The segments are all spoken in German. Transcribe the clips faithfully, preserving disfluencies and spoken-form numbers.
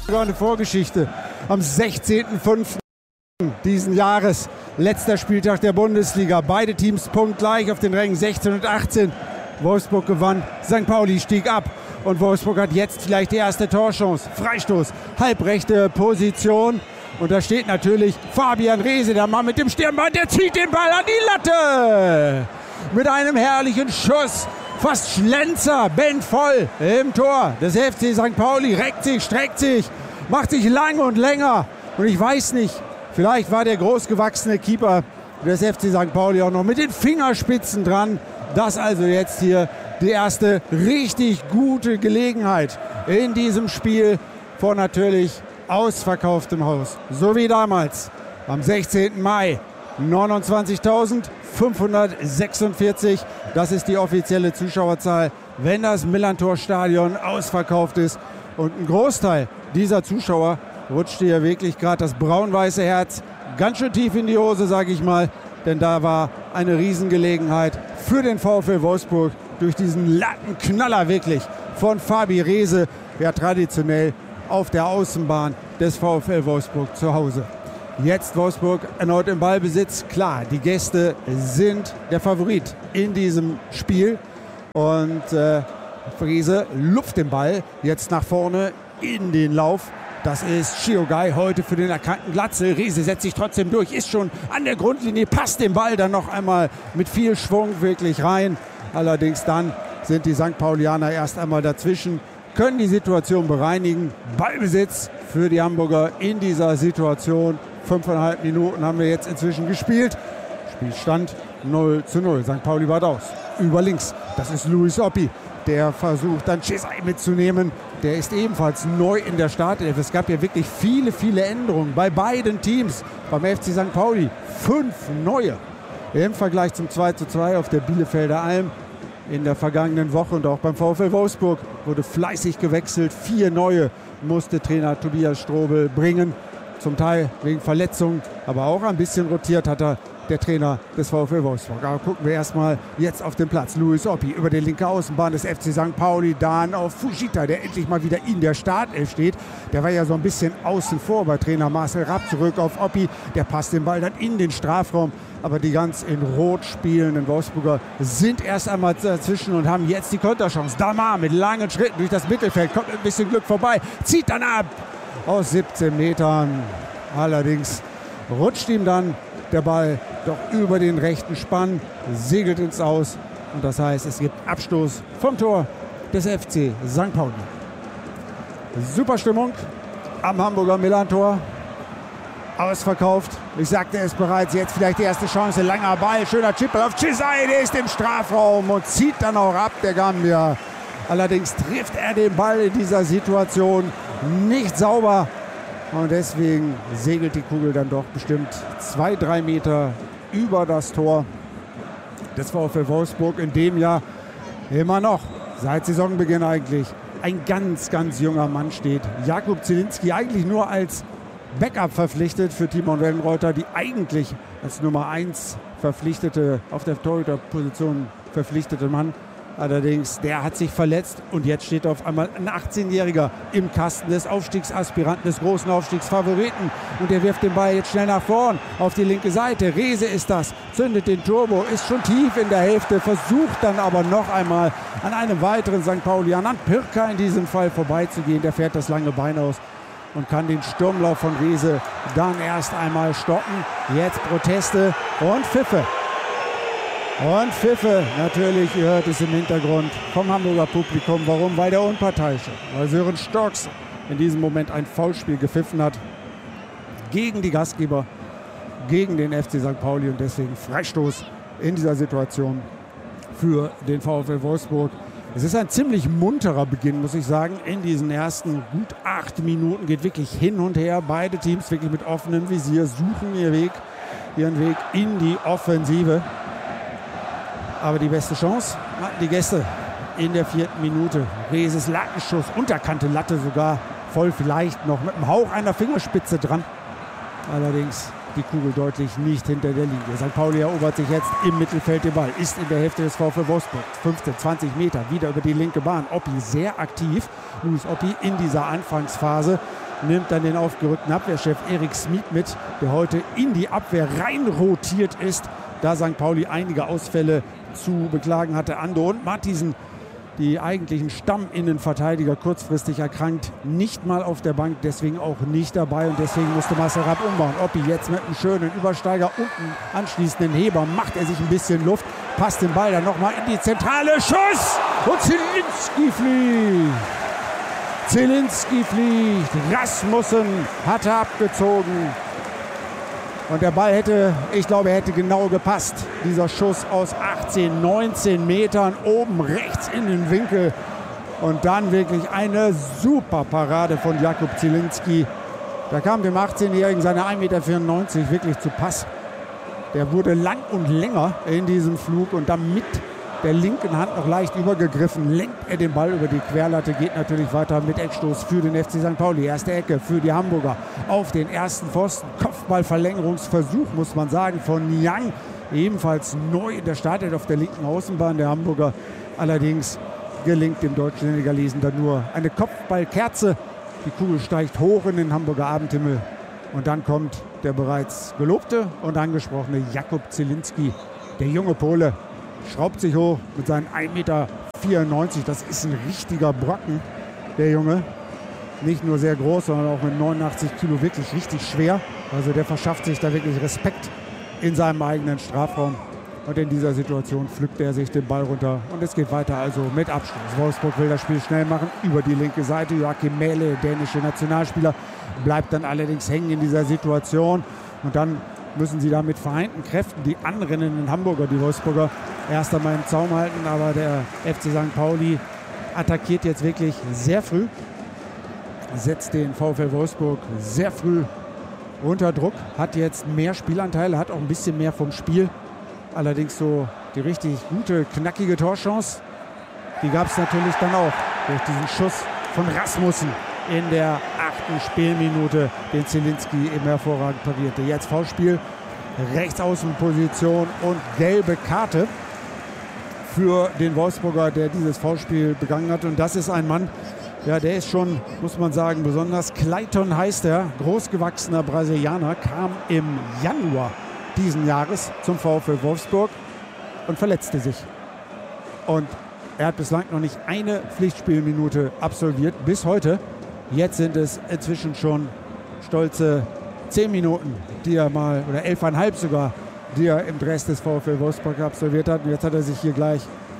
Eine Vorgeschichte am sechzehnten fünften diesen Jahres, letzter Spieltag der Bundesliga. Beide Teams punktgleich auf den Rängen sechzehn und achtzehn. Wolfsburg gewann, Sankt Pauli stieg ab und Wolfsburg hat jetzt vielleicht die erste Torchance. Freistoß, halbrechte Position und da steht natürlich Fabian Reese, der Mann mit dem Stirnband, der zieht den Ball an die Latte mit einem herrlichen Schuss. Fast Schlenzer, Ben voll im Tor des F C Sankt Pauli, reckt sich, streckt sich, macht sich lang und länger. Und ich weiß nicht, vielleicht war der großgewachsene Keeper des F C Sankt Pauli auch noch mit den Fingerspitzen dran. Das also jetzt hier die erste richtig gute Gelegenheit in diesem Spiel vor natürlich ausverkauftem Haus. So wie damals am sechzehnten Mai. neunundzwanzigtausendfünfhundertsechsundvierzig, das ist die offizielle Zuschauerzahl, wenn das Millerntor-Stadion ausverkauft ist. Und ein Großteil dieser Zuschauer rutschte hier wirklich gerade das braun-weiße Herz ganz schön tief in die Hose, sage ich mal. Denn da war eine Riesengelegenheit für den VfL Wolfsburg durch diesen Lattenknaller wirklich von Fabi Reese, ja traditionell auf der Außenbahn des VfL Wolfsburg zu Hause. Jetzt Wolfsburg erneut im Ballbesitz. Klar, die Gäste sind der Favorit in diesem Spiel. Und äh, Reese lupft den Ball jetzt nach vorne in den Lauf. Das ist Shiogai heute für den erkannten Glatzel. Reese setzt sich trotzdem durch, ist schon an der Grundlinie, passt den Ball dann noch einmal mit viel Schwung wirklich rein. Allerdings dann sind die Sankt Paulianer erst einmal dazwischen, können die Situation bereinigen. Ballbesitz für die Hamburger in dieser Situation. Fünfeinhalb Minuten haben wir jetzt inzwischen gespielt. Spielstand null zu null. Sankt Pauli war aus. Über links, das ist Luis Oppi. Der versucht dann Cesai mitzunehmen. Der ist ebenfalls neu in der Startelf. Es gab ja wirklich viele, viele Änderungen bei beiden Teams. Beim F C Sankt Pauli fünf neue. Im Vergleich zum zwei zu zwei auf der Bielefelder Alm in der vergangenen Woche. Und auch beim VfL Wolfsburg wurde fleißig gewechselt. Vier neue musste Trainer Tobias Strobel bringen. Zum Teil wegen Verletzungen, aber auch ein bisschen rotiert hat er der Trainer des VfL Wolfsburg. Aber gucken wir erstmal jetzt auf den Platz. Luis Oppi über die linke Außenbahn des F C Sankt Pauli, dann auf Fujita, der endlich mal wieder in der Startelf steht. Der war ja so ein bisschen außen vor bei Trainer Marcel Rapp. Zurück auf Oppi, der passt den Ball dann in den Strafraum. Aber die ganz in Rot spielenden Wolfsburger sind erst einmal dazwischen und haben jetzt die Konterchance. Damar mit langen Schritten durch das Mittelfeld, kommt mit ein bisschen Glück vorbei, zieht dann ab aus siebzehn Metern. Allerdings rutscht ihm dann der Ball doch über den rechten Spann, segelt ins Aus. Und das heißt, es gibt Abstoß vom Tor des F C Sankt Pauli. Super Stimmung am Hamburger Millerntor. Ausverkauft. Ich sagte es bereits, jetzt vielleicht die erste Chance. Langer Ball, schöner Chip auf Cesai, der ist im Strafraum und zieht dann auch ab, der Gambier. Allerdings trifft er den Ball in dieser Situation nicht sauber. Und deswegen segelt die Kugel dann doch bestimmt zwei, drei Meter über das Tor des VfL Wolfsburg, in dem ja immer noch seit Saisonbeginn eigentlich ein ganz, ganz junger Mann steht. Jakub Zielinski, eigentlich nur als Backup verpflichtet für Timon Wellenreuter, die eigentlich als Nummer eins verpflichtete, auf der Torhüterposition verpflichtete Mann. Allerdings, der hat sich verletzt und jetzt steht auf einmal ein achtzehnjähriger im Kasten des Aufstiegsaspiranten, des großen Aufstiegsfavoriten. Und der wirft den Ball jetzt schnell nach vorn auf die linke Seite. Reese ist das, zündet den Turbo, ist schon tief in der Hälfte, versucht dann aber noch einmal an einem weiteren Sankt Paulianer, an Pirka in diesem Fall vorbeizugehen. Der fährt das lange Bein aus und kann den Sturmlauf von Reese dann erst einmal stoppen. Jetzt Proteste und Pfiffe. Und Pfiffe, natürlich, ihr hört es im Hintergrund vom Hamburger Publikum. Warum? Weil der Unparteiische, weil Sören Storks in diesem Moment ein Foulspiel gepfiffen hat gegen die Gastgeber, gegen den F C Sankt Pauli und deswegen Freistoß in dieser Situation für den VfL Wolfsburg. Es ist ein ziemlich munterer Beginn, muss ich sagen, in diesen ersten gut acht Minuten. Geht wirklich hin und her. Beide Teams wirklich mit offenem Visier suchen ihren Weg, ihren Weg in die Offensive. Aber die beste Chance hatten die Gäste in der vierten Minute. Reeses Lattenschuss, unterkante Latte sogar, voll vielleicht noch mit einem Hauch einer Fingerspitze dran. Allerdings die Kugel deutlich nicht hinter der Linie. Sankt Pauli erobert sich jetzt im Mittelfeld den Ball, ist in der Hälfte des VfL Wolfsburg. fünfzehn, zwanzig Meter, wieder über die linke Bahn. Oppi sehr aktiv. Luis Oppi in dieser Anfangsphase. nimmt dann den aufgerückten Abwehrchef Erik Smit mit, der heute in die Abwehr rein rotiert ist, da Sankt Pauli einige Ausfälle zu beklagen hatte. Ando und Matthiesen, die eigentlichen Stamminnenverteidiger, kurzfristig erkrankt, nicht mal auf der Bank, deswegen auch nicht dabei und deswegen musste Marcel Rapp umbauen. Oppi jetzt mit einem schönen Übersteiger und einem anschließenden Heber macht er sich ein bisschen Luft, passt den Ball dann nochmal in die Zentrale, Schuss und Zielinski fliegt. Zielinski fliegt, Rasmussen hatte abgezogen und der Ball hätte, ich glaube, er hätte genau gepasst. Dieser Schuss aus achtzehn, neunzehn Metern oben rechts in den Winkel und dann wirklich eine super Parade von Jakub Zielinski. Da kam dem achtzehnjährigen seine ein Meter vierundneunzig wirklich zu Pass. Der wurde lang und länger in diesem Flug und dann mit der linken Hand noch leicht übergegriffen, lenkt er den Ball über die Querlatte, geht natürlich weiter mit Eckstoß für den F C Sankt Pauli. Erste Ecke für die Hamburger auf den ersten Pfosten. Kopfballverlängerungsversuch, muss man sagen, von Niang. Ebenfalls neu in der Startelf auf der linken Außenbahn der Hamburger. Allerdings gelingt dem deutschen Senegalesen dann nur eine Kopfballkerze. Die Kugel steigt hoch in den Hamburger Abendhimmel. Und dann kommt der bereits gelobte und angesprochene Jakub Zielinski, der junge Pole. Schraubt sich hoch mit seinen ein Meter vierundneunzig. Das ist ein richtiger Brocken, der Junge. Nicht nur sehr groß, sondern auch mit neunundachtzig Kilo wirklich richtig schwer. Also der verschafft sich da wirklich Respekt in seinem eigenen Strafraum. Und in dieser Situation pflückt er sich den Ball runter. Und es geht weiter also mit Abschluss. Wolfsburg will das Spiel schnell machen. Über die linke Seite. Joachim Mähle, dänische Nationalspieler, bleibt dann allerdings hängen in dieser Situation. Und dann müssen sie da mit vereinten Kräften die anrennenden Hamburger, die Wolfsburger, erst einmal im Zaum halten. Aber der F C Sankt Pauli attackiert jetzt wirklich sehr früh, setzt den VfL Wolfsburg sehr früh unter Druck, hat jetzt mehr Spielanteile, hat auch ein bisschen mehr vom Spiel. Allerdings so die richtig gute, knackige Torchance, die gab es natürlich dann auch durch diesen Schuss von Rasmussen in der achten Spielminute, den Zielinski eben hervorragend parierte. Jetzt Foulspiel, Rechtsaußenposition und gelbe Karte für den Wolfsburger, der dieses Foulspiel begangen hat. Und das ist ein Mann, ja, der ist schon, muss man sagen, besonders. Clayton heißt er, großgewachsener Brasilianer, kam im Januar diesen Jahres zum VfL Wolfsburg und verletzte sich. Und er hat bislang noch nicht eine Pflichtspielminute absolviert, bis heute. Jetzt sind es inzwischen schon stolze zehn Minuten, die er mal, oder elfeinhalb sogar, die er im Dress des VfL Wolfsburg absolviert hat. Und jetzt hat er sich hier gleich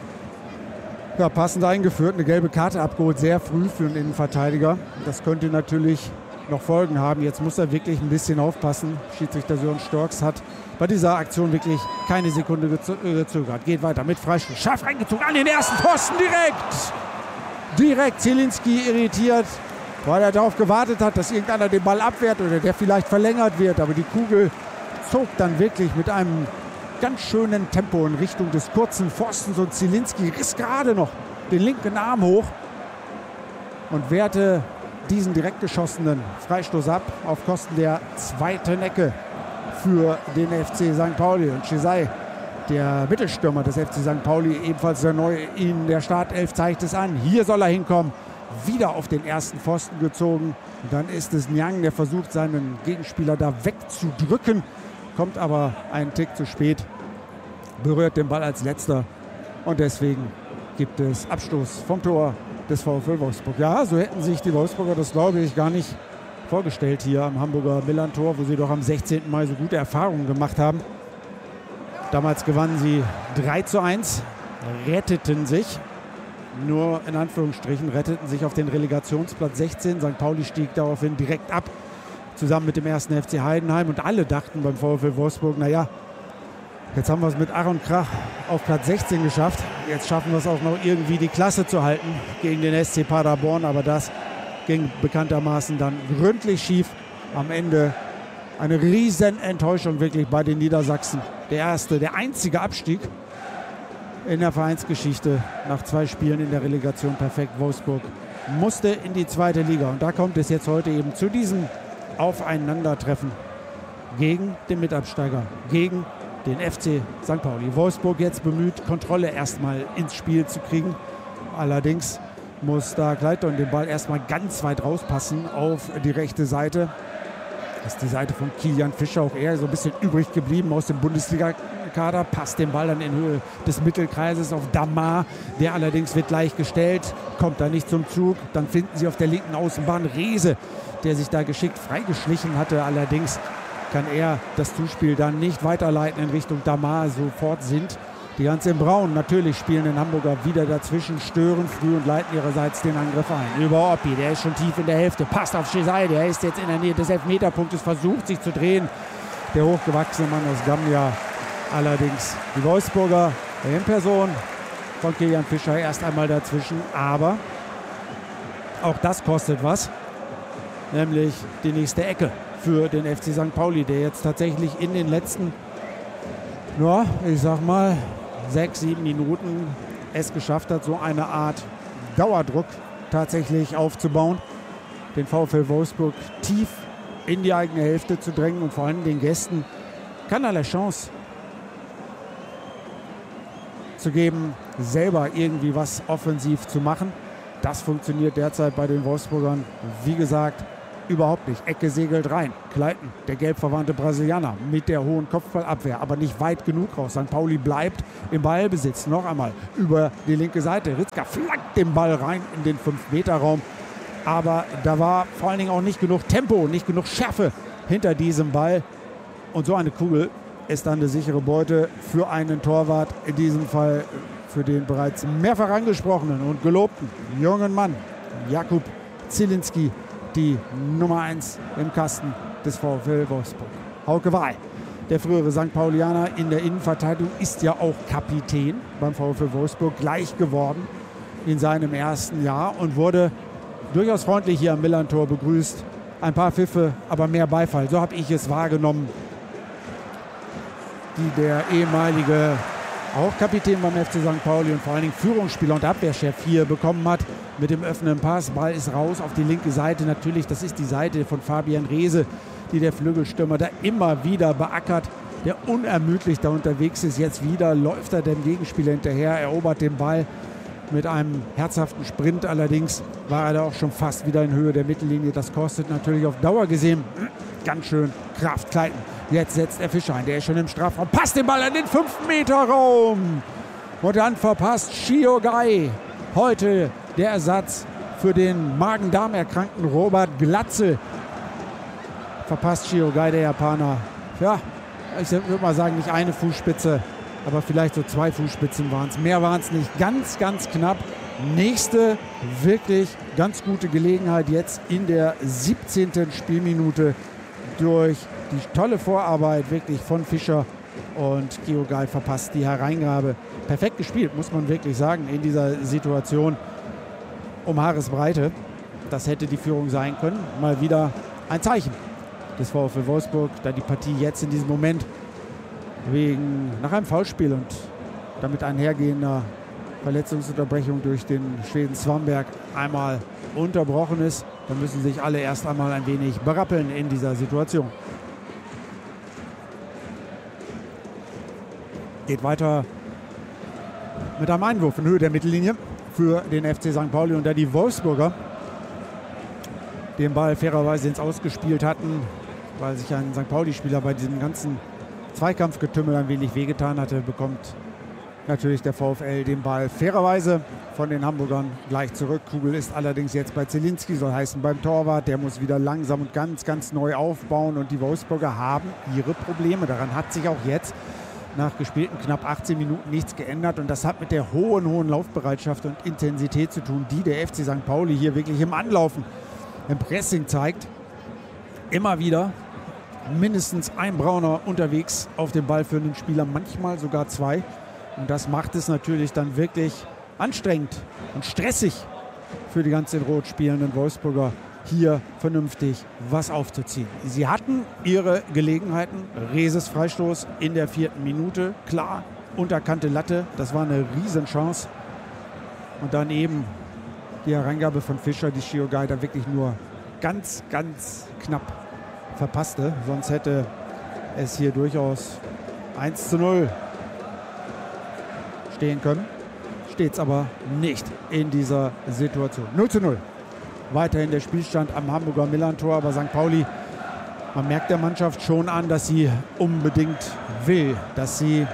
ja, passend eingeführt, eine gelbe Karte abgeholt, sehr früh für einen Innenverteidiger. Das könnte natürlich noch Folgen haben. Jetzt muss er wirklich ein bisschen aufpassen. Schiedsrichter Sören Storks hat bei dieser Aktion wirklich keine Sekunde gezögert. Geht weiter mit Freistoß. Scharf reingezogen an den ersten Pfosten direkt. Direkt Zielinski irritiert, weil er darauf gewartet hat, dass irgendeiner den Ball abwehrt oder der vielleicht verlängert wird. Aber die Kugel zog dann wirklich mit einem ganz schönen Tempo in Richtung des kurzen Pfostens und Zielinski riss gerade noch den linken Arm hoch und wehrte diesen direkt geschossenen Freistoß ab auf Kosten der zweiten Ecke für den F C Sankt Pauli. Und Cesai, der Mittelstürmer des F C Sankt Pauli, ebenfalls sehr neu in der Startelf, zeigt es an. Hier soll er hinkommen. Wieder auf den ersten Pfosten gezogen. Und dann ist es Niang, der versucht, seinen Gegenspieler da wegzudrücken. Kommt aber einen Tick zu spät. Berührt den Ball als letzter. Und deswegen gibt es Abstoß vom Tor des VfL Wolfsburg. Ja, so hätten sich die Wolfsburger das, glaube ich, gar nicht vorgestellt hier am Hamburger Millerntor, wo sie doch am sechzehnten Mai so gute Erfahrungen gemacht haben. Damals gewannen sie drei zu eins, retteten sich, nur in Anführungsstrichen, retteten sich auf den Relegationsplatz sechzehn. Sankt Pauli stieg daraufhin direkt ab, zusammen mit dem ersten F C Heidenheim. Und alle dachten beim VfL Wolfsburg, naja, jetzt haben wir es mit Ach und Krach auf Platz sechzehn geschafft. Jetzt schaffen wir es auch noch irgendwie, die Klasse zu halten gegen den S C Paderborn. Aber das ging bekanntermaßen dann gründlich schief. Am Ende eine riesen Enttäuschung wirklich bei den Niedersachsen. Der erste, der einzige Abstieg in der Vereinsgeschichte nach zwei Spielen in der Relegation. Perfekt. Wolfsburg musste in die zweite Liga. Und da kommt es jetzt heute eben zu diesem Aufeinandertreffen gegen den Mitabsteiger, gegen den F C Sankt Pauli. Wolfsburg jetzt bemüht, Kontrolle erstmal ins Spiel zu kriegen. Allerdings muss da Clayton den Ball erstmal ganz weit rauspassen auf die rechte Seite. Das ist die Seite von Kilian Fischer, auch eher so ein bisschen übrig geblieben aus dem Bundesliga-Kader. Passt den Ball dann in Höhe des Mittelkreises auf Damar. Der allerdings wird gleich gestellt, kommt da nicht zum Zug. Dann finden sie auf der linken Außenbahn Reese, der sich da geschickt freigeschlichen hatte. Allerdings kann er das Zuspiel dann nicht weiterleiten in Richtung Damar. Sofort sind die ganz im Braun natürlich spielenden Hamburger wieder dazwischen, stören früh und leiten ihrerseits den Angriff ein. Über Oppi, der ist schon tief in der Hälfte, passt auf Chesay, der ist jetzt in der Nähe des Elfmeterpunktes, versucht sich zu drehen. Der hochgewachsene Mann aus Gambia, allerdings die Wolfsburger in Person von Kilian Fischer erst einmal dazwischen, aber auch das kostet was, nämlich die nächste Ecke für den F C Sankt Pauli, der jetzt tatsächlich in den letzten, ja, ich sag mal, sechs, sieben Minuten es geschafft hat, so eine Art Dauerdruck tatsächlich aufzubauen, den VfL Wolfsburg tief in die eigene Hälfte zu drängen und vor allem den Gästen keinerlei Chance zu geben, selber irgendwie was offensiv zu machen. Das funktioniert derzeit bei den Wolfsburgern, wie gesagt, überhaupt nicht. Ecke segelt rein. Clayton, der gelb verwandte Brasilianer, mit der hohen Kopfballabwehr, aber nicht weit genug raus. Sankt Pauli bleibt im Ballbesitz. Noch einmal über die linke Seite. Ritzka flankt den Ball rein in den fünf Meter Raum. Aber da war vor allen Dingen auch nicht genug Tempo, nicht genug Schärfe hinter diesem Ball. Und so eine Kugel ist dann eine sichere Beute für einen Torwart. In diesem Fall für den bereits mehrfach angesprochenen und gelobten jungen Mann Jakub Zielinski, die Nummer eins im Kasten des VfL Wolfsburg. Hauke Wahl, der frühere Sankt Paulianer in der Innenverteidigung, ist ja auch Kapitän beim VfL Wolfsburg gleich geworden in seinem ersten Jahr und wurde durchaus freundlich hier am Millerntor begrüßt. Ein paar Pfiffe, aber mehr Beifall. So habe ich es wahrgenommen, die der ehemalige auch Kapitän beim F C Sankt Pauli und vor allen Dingen Führungsspieler und Abwehrchef hier bekommen hat mit dem öffnenden Pass. Ball ist raus auf die linke Seite. Natürlich, das ist die Seite von Fabian Reese, die der Flügelstürmer da immer wieder beackert, der unermüdlich da unterwegs ist. Jetzt wieder läuft er dem Gegenspieler hinterher, erobert den Ball mit einem herzhaften Sprint. Allerdings war er da auch schon fast wieder in Höhe der Mittellinie. Das kostet natürlich auf Dauer gesehen ganz schön Kraft. Clayton. Jetzt setzt er Fischer ein, der ist schon im Strafraum, passt den Ball an den fünf Meter Raum. Und dann verpasst Shiogai, heute der Ersatz für den Magen-Darm-erkrankten Robert Glatzel. Verpasst Shiogai, der Japaner. Ja, ich würde mal sagen, nicht eine Fußspitze, aber vielleicht so zwei Fußspitzen waren es. Mehr waren es nicht. Ganz, ganz knapp. Nächste wirklich ganz gute Gelegenheit jetzt in der siebzehnten Spielminute durch die tolle Vorarbeit wirklich von Fischer, und Shiogai verpasst die Hereingabe. Perfekt gespielt, muss man wirklich sagen, in dieser Situation um Haaresbreite. Das hätte die Führung sein können. Mal wieder ein Zeichen des VfL Wolfsburg, da die Partie jetzt in diesem Moment wegen nach einem Foulspiel und damit einhergehender Verletzungsunterbrechung durch den Schweden Swamberg einmal unterbrochen ist. Da müssen sich alle erst einmal ein wenig berappeln in dieser Situation. Geht weiter mit einem Einwurf in Höhe der Mittellinie für den F C Sankt Pauli, und da die Wolfsburger den Ball fairerweise ins Ausgespielt hatten, weil sich ein Sankt Pauli-Spieler bei diesem ganzen Zweikampfgetümmel ein wenig wehgetan hatte, bekommt natürlich der VfL den Ball fairerweise von den Hamburgern gleich zurück. Kugel ist allerdings jetzt bei Zielinski, soll heißen beim Torwart. Der muss wieder langsam und ganz, ganz neu aufbauen, und die Wolfsburger haben ihre Probleme. Daran hat sich auch jetzt nach gespielten knapp achtzehn Minuten nichts geändert, und das hat mit der hohen, hohen Laufbereitschaft und Intensität zu tun, die der F C Sankt Pauli hier wirklich im Anlaufen, im Pressing zeigt. Immer wieder mindestens ein Brauner unterwegs auf dem ballführenden Spieler, manchmal sogar zwei. Und das macht es natürlich dann wirklich anstrengend und stressig für die ganzen rot spielenden Wolfsburger, hier vernünftig was aufzuziehen. Sie hatten ihre Gelegenheiten. Reeses Freistoß in der vierten Minute. Klar, unterkante Latte. Das war eine Riesenchance. Und dann eben die Hereingabe von Fischer, die Shiogai da wirklich nur ganz, ganz knapp verpasste. Sonst hätte es hier durchaus eins zu null stehen können. steht es aber nicht in dieser Situation. null zu null. Weiterhin der Spielstand am Hamburger Millerntor, aber Sankt Pauli, man merkt der Mannschaft schon an, dass sie unbedingt will, dass sie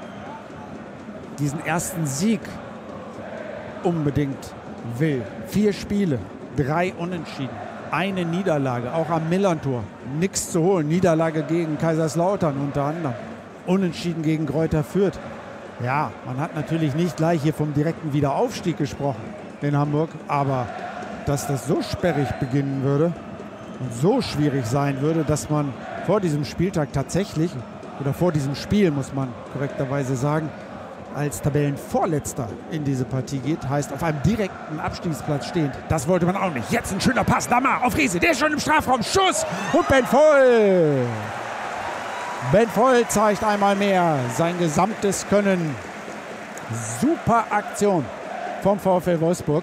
diesen ersten Sieg unbedingt will. Vier Spiele, drei Unentschieden, eine Niederlage, auch am Millerntor. Nichts zu holen. Niederlage gegen Kaiserslautern unter anderem. Unentschieden gegen Greuther Fürth. Ja, man hat natürlich nicht gleich hier vom direkten Wiederaufstieg gesprochen in Hamburg, aber dass das so sperrig beginnen würde und so schwierig sein würde, dass man vor diesem Spieltag tatsächlich, oder vor diesem Spiel muss man korrekterweise sagen, als Tabellenvorletzter in diese Partie geht, heißt auf einem direkten Abstiegsplatz stehend. Das wollte man auch nicht. Jetzt ein schöner Pass, Damar auf Riese, der ist schon im Strafraum, Schuss und Ben Voll. Ben Voll zeigt einmal mehr sein gesamtes Können. Super Aktion vom VfL Wolfsburg.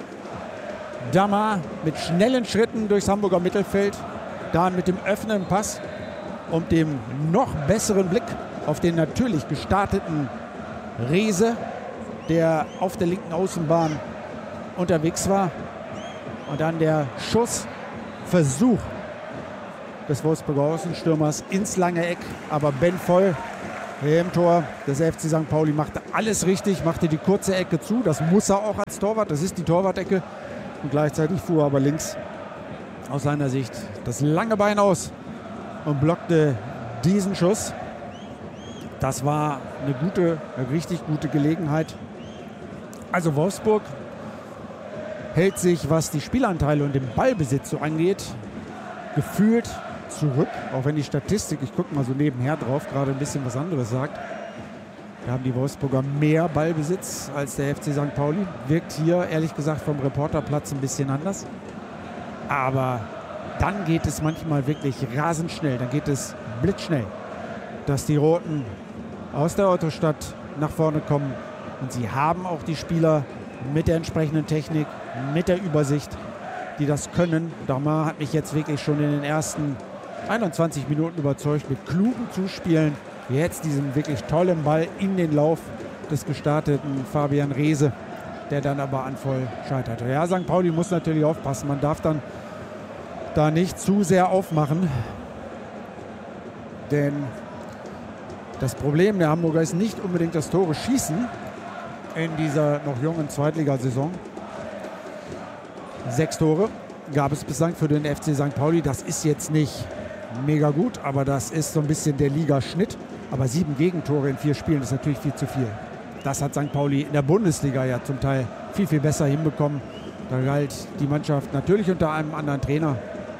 Damar mit schnellen Schritten durchs Hamburger Mittelfeld, dann mit dem öffnenden Pass und dem noch besseren Blick auf den natürlich gestarteten Riese, der auf der linken Außenbahn unterwegs war. Und dann der Schussversuch des Wolfsburger Außenstürmers ins lange Eck. Aber Ben Voll im Tor des F C Sankt Pauli machte alles richtig, machte die kurze Ecke zu. Das muss er auch als Torwart, das ist die Torwart-Ecke. Und gleichzeitig fuhr aber links aus seiner Sicht das lange Bein aus und blockte diesen Schuss. Das war eine gute, eine richtig gute Gelegenheit. Also Wolfsburg hält sich, was die Spielanteile und den Ballbesitz so angeht, gefühlt zurück. Auch wenn die Statistik, ich gucke mal so nebenher drauf, gerade ein bisschen was anderes sagt. Da haben die Wolfsburger mehr Ballbesitz als der F C Sankt Pauli. Wirkt hier, ehrlich gesagt, vom Reporterplatz ein bisschen anders. Aber dann geht es manchmal wirklich rasend schnell. Dann geht es blitzschnell, dass die Roten aus der Autostadt nach vorne kommen. Und sie haben auch die Spieler mit der entsprechenden Technik, mit der Übersicht, die das können. Damar hat mich jetzt wirklich schon in den ersten einundzwanzig Minuten überzeugt mit klugen Zuspielen. Jetzt diesen wirklich tollen Ball in den Lauf des gestarteten Fabian Reese, der dann aber an voll scheiterte. Ja, Sankt Pauli muss natürlich aufpassen. Man darf dann da nicht zu sehr aufmachen. Denn das Problem der Hamburger ist nicht unbedingt das Tore schießen in dieser noch jungen Zweitligasaison. Sechs Tore gab es bislang für den F C Sankt Pauli. Das ist jetzt nicht mega gut, aber das ist so ein bisschen der Ligaschnitt. Aber sieben Gegentore in vier Spielen ist natürlich viel zu viel. Das hat Sankt Pauli in der Bundesliga ja zum Teil viel, viel besser hinbekommen. Da galt die Mannschaft natürlich unter einem anderen Trainer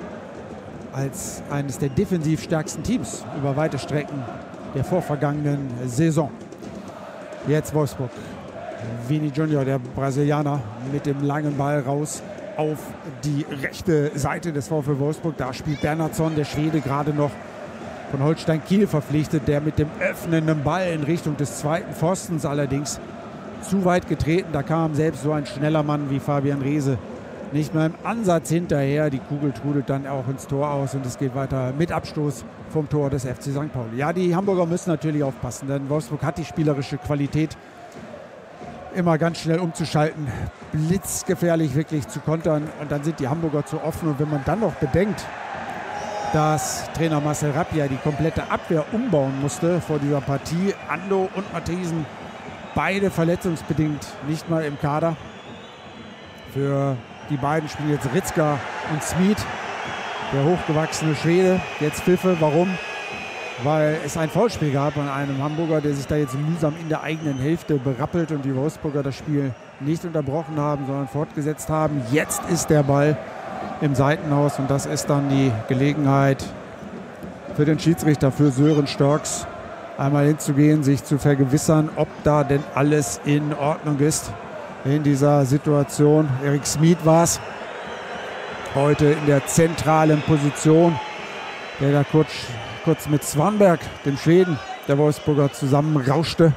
als eines der defensiv stärksten Teams über weite Strecken der vorvergangenen Saison. Jetzt Wolfsburg. Vini Junior, der Brasilianer, mit dem langen Ball raus auf die rechte Seite des VfL Wolfsburg. Da spielt Bernhardsson, der Schwede, gerade noch von Holstein Kiel verpflichtet, der mit dem öffnenden Ball in Richtung des zweiten Pfostens allerdings zu weit getreten. Da kam selbst so ein schneller Mann wie Fabian Reese nicht mehr im Ansatz hinterher. Die Kugel trudelt dann auch ins Tor aus und es geht weiter mit Abstoß vom Tor des F C Sankt Pauli. Ja, die Hamburger müssen natürlich aufpassen, denn Wolfsburg hat die spielerische Qualität, immer ganz schnell umzuschalten, blitzgefährlich wirklich zu kontern, und dann sind die Hamburger zu offen. Und wenn man dann noch bedenkt, dass Trainer Marcel Rapp ja die komplette Abwehr umbauen musste vor dieser Partie, Ando und Matthiesen beide verletzungsbedingt nicht mal im Kader. Für die beiden spielen jetzt Ritzka und Smid, der hochgewachsene Schwede. Jetzt Pfiffe. Warum? Weil es ein Foulspiel gab an einem Hamburger, der sich da jetzt mühsam in der eigenen Hälfte berappelt und die Wolfsburger das Spiel nicht unterbrochen haben, sondern fortgesetzt haben. Jetzt ist der Ball im Seitenhaus und das ist dann die Gelegenheit für den Schiedsrichter, für Sören Storks, einmal hinzugehen, sich zu vergewissern, ob da denn alles in Ordnung ist in dieser Situation. Erik Smid war es heute in der zentralen Position, der da kurz, kurz mit Svanberg, dem Schweden der Wolfsburger, zusammenrauschte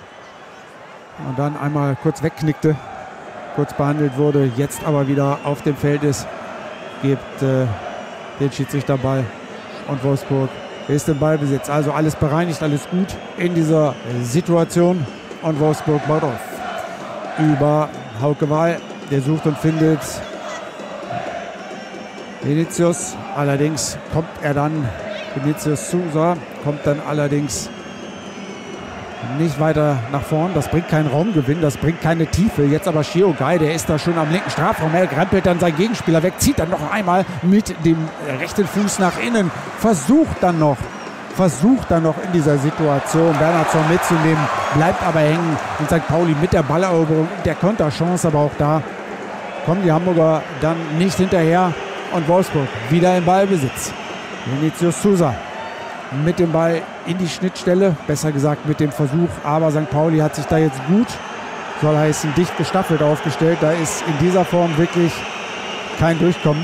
und dann einmal kurz wegknickte, kurz behandelt wurde, jetzt aber wieder auf dem Feld ist, gibt äh, den Schiedsrichterball und Wolfsburg ist im Ballbesitz. Also alles bereinigt, alles gut in dieser Situation und Wolfsburg baut auf. über Hauke Wahl. Der sucht und findet Vinicius. Allerdings kommt er dann, Vinicius Sousa, kommt dann allerdings nicht weiter nach vorn. Das bringt keinen Raumgewinn, das bringt keine Tiefe. Jetzt aber Shiogai, der ist da schön am linken Strafraum. Er rempelt dann seinen Gegenspieler weg, zieht dann noch einmal mit dem rechten Fuß nach innen. Versucht dann noch, versucht dann noch in dieser Situation Bernhardsson mitzunehmen. Bleibt aber hängen und Sankt Pauli mit der Balleroberung und der Konterchance. Aber auch da kommen die Hamburger dann nicht hinterher. Und Wolfsburg wieder im Ballbesitz. Vinicius Sousa mit dem Ball in die Schnittstelle, besser gesagt mit dem Versuch, aber Sankt Pauli hat sich da jetzt gut, soll heißen, dicht gestaffelt aufgestellt. Da ist in dieser Form wirklich kein Durchkommen.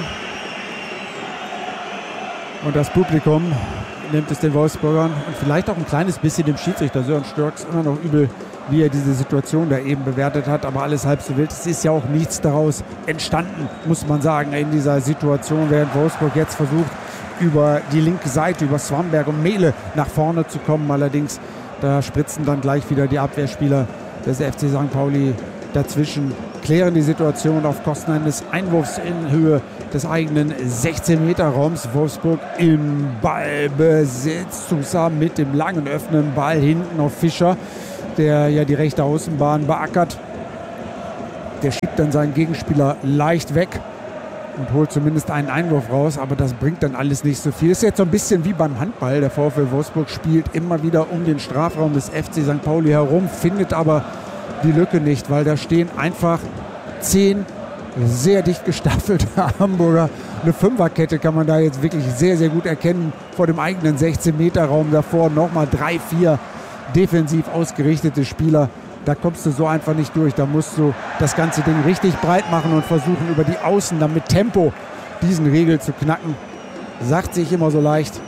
Und das Publikum nimmt es den Wolfsburgern und vielleicht auch ein kleines bisschen dem Schiedsrichter Sören Störks immer noch übel, wie er diese Situation da eben bewertet hat, aber alles halb so wild. Es ist ja auch nichts daraus entstanden, muss man sagen, in dieser Situation, während Wolfsburg jetzt versucht, über die linke Seite, über Swamberg und Mehle nach vorne zu kommen. Allerdings, da spritzen dann gleich wieder die Abwehrspieler des F C Sankt Pauli dazwischen, klären die Situation auf Kosten eines Einwurfs in Höhe des eigenen sechzehn Meter Raums. Wolfsburg im Ballbesitz, zusammen mit dem langen öffnenden Ball hinten auf Fischer, der ja die rechte Außenbahn beackert. Der schiebt dann seinen Gegenspieler leicht weg und holt zumindest einen Einwurf raus, aber das bringt dann alles nicht so viel. Ist jetzt so ein bisschen wie beim Handball. Der VfL Wolfsburg spielt immer wieder um den Strafraum des F C Sankt Pauli herum, findet aber die Lücke nicht, weil da stehen einfach zehn sehr dicht gestaffelte Hamburger. Eine Fünferkette kann man da jetzt wirklich sehr, sehr gut erkennen. Vor dem eigenen sechzehn Meter Raum davor nochmal drei, vier defensiv ausgerichtete Spieler. Da kommst du so einfach nicht durch. Da musst du das ganze Ding richtig breit machen und versuchen, über die Außen dann mit Tempo diesen Riegel zu knacken. Sagt sich immer so leicht,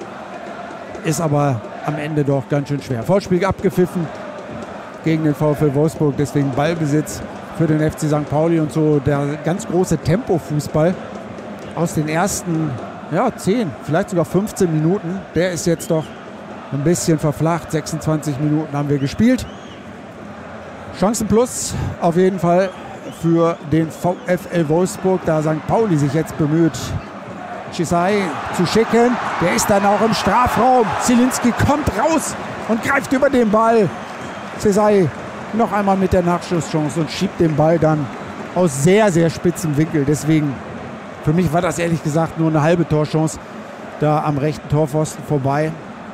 ist aber am Ende doch ganz schön schwer. Foulspiel abgepfiffen gegen den VfL Wolfsburg, deswegen Ballbesitz für den F C Sankt Pauli und so der ganz große Tempo-Fußball aus den ersten ja, zehn, vielleicht sogar fünfzehn Minuten. Der ist jetzt doch ein bisschen verflacht. sechsundzwanzig Minuten haben wir gespielt. Chancen plus auf jeden Fall für den VfL Wolfsburg, da Sankt Pauli sich jetzt bemüht, Chisai zu schicken. Der ist dann auch im Strafraum. Zielinski kommt raus und greift über den Ball. Chisai noch einmal mit der Nachschusschance und schiebt den Ball dann aus sehr, sehr spitzem Winkel. Deswegen, für mich war das ehrlich gesagt nur eine halbe Torchance da am rechten Torpfosten vorbei.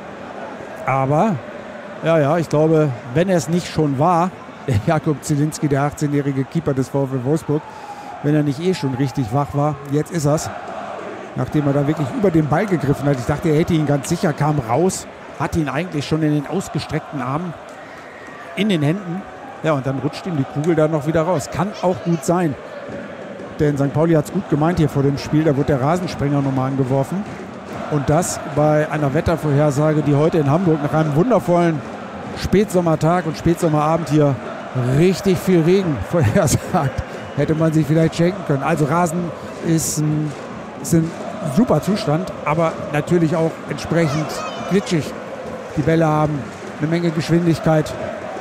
Aber, ja, ja, ich glaube, wenn er es nicht schon war, der Jakub Zielinski, der achtzehnjährige Keeper des VfL Wolfsburg, wenn er nicht eh schon richtig wach war, jetzt ist er's. Nachdem er da wirklich über den Ball gegriffen hat. Ich dachte, er hätte ihn ganz sicher, kam raus, hatte ihn eigentlich schon in den ausgestreckten Armen, in den Händen. Ja, und dann rutscht ihm die Kugel da noch wieder raus. Kann auch gut sein. Denn Sankt Pauli hat es gut gemeint hier vor dem Spiel. Da wurde der Rasensprenger nochmal angeworfen. Und das bei einer Wettervorhersage, die heute in Hamburg nach einem wundervollen Spätsommertag und Spätsommerabend hier richtig viel Regen vorhersagt. Hätte man sich vielleicht schenken können. Also Rasen ist ein, ist ein super Zustand, aber natürlich auch entsprechend glitschig. Die Bälle haben eine Menge Geschwindigkeit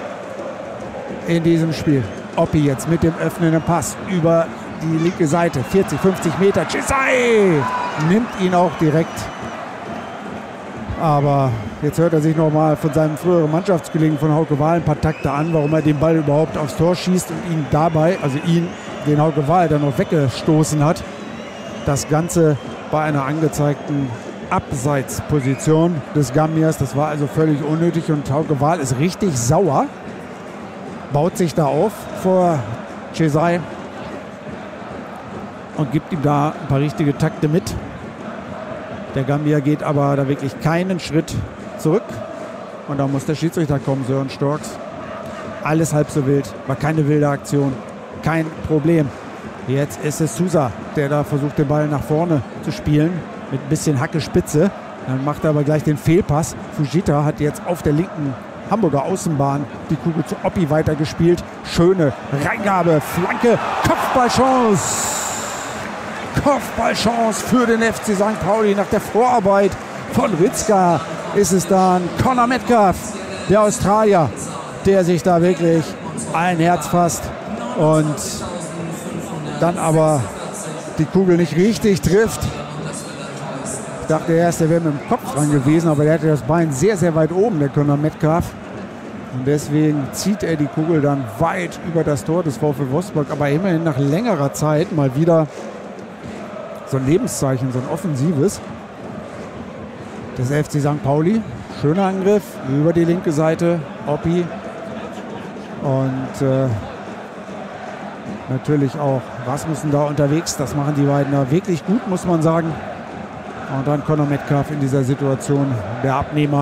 in diesem Spiel. Oppi jetzt mit dem öffnenden Pass über die linke Seite. vierzig, fünfzig Meter. Chisai nimmt ihn auch direkt. Aber jetzt hört er sich nochmal von seinem früheren Mannschaftskollegen von Hauke Wahl ein paar Takte an, warum er den Ball überhaupt aufs Tor schießt und ihn dabei, also ihn, den Hauke Wahl, dann noch weggestoßen hat. Das Ganze bei einer angezeigten Abseitsposition des Gammiers. Das war also völlig unnötig und Hauke Wahl ist richtig sauer. Baut sich da auf vor Chisai und gibt ihm da ein paar richtige Takte mit. Der Gambier geht aber da wirklich keinen Schritt zurück. Und da muss der Schiedsrichter kommen, Sören Storks. Alles halb so wild, war keine wilde Aktion, kein Problem. Jetzt ist es Sousa, der da versucht, den Ball nach vorne zu spielen, mit ein bisschen Hacke Spitze. Dann macht er aber gleich den Fehlpass. Fujita hat jetzt auf der linken Hamburger Außenbahn die Kugel zu Oppi weitergespielt. Schöne Reingabe, Flanke, Kopfballchance. Kopfballchance für den F C Sankt Pauli. Nach der Vorarbeit von Ritzka ist es dann Conor Metcalf, der Australier, der sich da wirklich ein Herz fasst und dann aber die Kugel nicht richtig trifft. Ich dachte erst, der wäre mit dem Kopf dran gewesen, aber der hatte das Bein sehr, sehr weit oben, der Conor Metcalf. Und deswegen zieht er die Kugel dann weit über das Tor des VfL Wolfsburg. Aber immerhin nach längerer Zeit mal wieder so ein Lebenszeichen, so ein offensives des F C Sankt Pauli. Schöner Angriff über die linke Seite, Oppi. Und äh, natürlich auch Rasmussen da unterwegs. Das machen die beiden da wirklich gut, muss man sagen. Und dann Conor Metcalf in dieser Situation, der Abnehmer.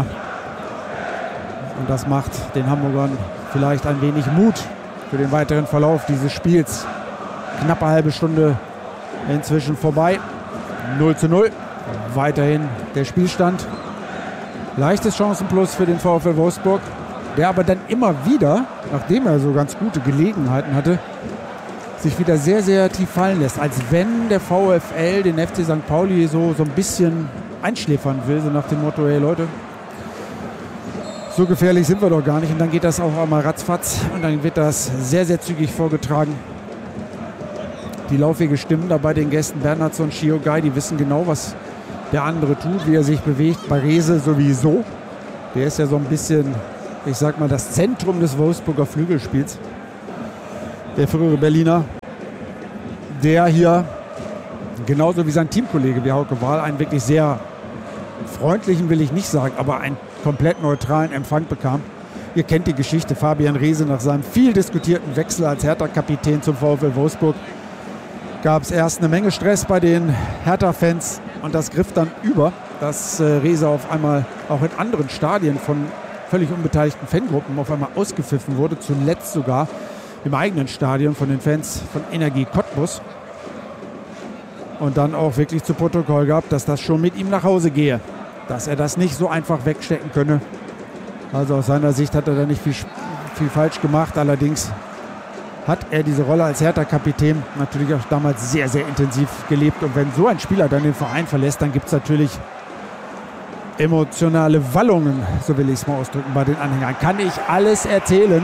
Und das macht den Hamburgern vielleicht ein wenig Mut für den weiteren Verlauf dieses Spiels. Knappe halbe Stunde inzwischen vorbei. null zu null. Weiterhin der Spielstand. Leichtes Chancenplus für den VfL Wolfsburg, der aber dann immer wieder, nachdem er so ganz gute Gelegenheiten hatte, sich wieder sehr, sehr tief fallen lässt. Als wenn der VfL den F C Sankt Pauli so, so ein bisschen einschläfern will, so nach dem Motto, hey Leute, so gefährlich sind wir doch gar nicht. Und dann geht das auch einmal ratzfatz und dann wird das sehr, sehr zügig vorgetragen. Die Laufwege stimmen da bei den Gästen. Bernhardsson und Shiogai, die wissen genau, was der andere tut, wie er sich bewegt. Barese sowieso. Der ist ja so ein bisschen, ich sag mal, das Zentrum des Wolfsburger Flügelspiels. Der frühere Berliner, der hier genauso wie sein Teamkollege wie Hauke Wahl einen wirklich sehr freundlichen, will ich nicht sagen, aber einen komplett neutralen Empfang bekam. Ihr kennt die Geschichte. Fabian Reese nach seinem viel diskutierten Wechsel als Hertha-Kapitän zum VfL Wolfsburg gab es erst eine Menge Stress bei den Hertha-Fans und das griff dann über, dass äh, Reese auf einmal auch in anderen Stadien von völlig unbeteiligten Fangruppen auf einmal ausgepfiffen wurde, zuletzt sogar im eigenen Stadion von den Fans von Energie Cottbus. Und dann auch wirklich zu Protokoll gab, dass das schon mit ihm nach Hause gehe, dass er das nicht so einfach wegstecken könne. Also aus seiner Sicht hat er da nicht viel, viel falsch gemacht, allerdings hat er diese Rolle als Hertha-Kapitän natürlich auch damals sehr, sehr intensiv gelebt. Und wenn so ein Spieler dann den Verein verlässt, dann gibt es natürlich emotionale Wallungen, so will ich es mal ausdrücken, bei den Anhängern. Kann ich alles erzählen,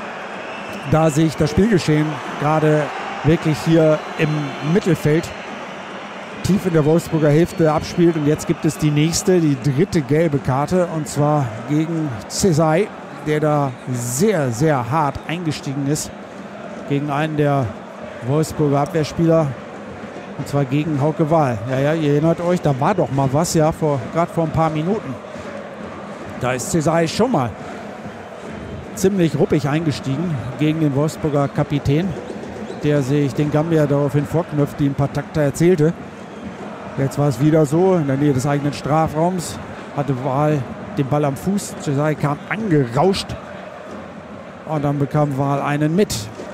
da sich das Spielgeschehen gerade wirklich hier im Mittelfeld tief in der Wolfsburger Hälfte abspielt. Und jetzt gibt es die nächste, die dritte gelbe Karte, und zwar gegen Cesai, der da sehr, sehr hart eingestiegen ist gegen einen der Wolfsburger Abwehrspieler, und zwar gegen Hauke Wahl. Ja, ja, ihr erinnert euch, da war doch mal was, ja, vor, gerade vor ein paar Minuten. Da ist Cesai schon mal ziemlich ruppig eingestiegen gegen den Wolfsburger Kapitän, der sich den Gambier daraufhin vorknöpft, die ein paar Takte erzählte. Jetzt war es wieder so, in der Nähe des eigenen Strafraums hatte Wahl den Ball am Fuß. Cesai kam angerauscht und dann bekam Wahl einen mit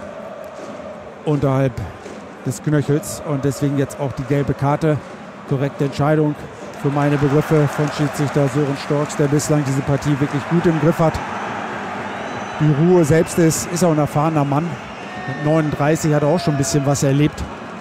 unterhalb des Knöchels und deswegen jetzt auch die gelbe Karte. Korrekte Entscheidung für meine Begriffe von Schiedsrichter Sören Storks, der bislang diese Partie wirklich gut im Griff hat. Die Ruhe selbst ist, ist auch ein erfahrener Mann. Mit neununddreißig hat er auch schon ein bisschen was erlebt.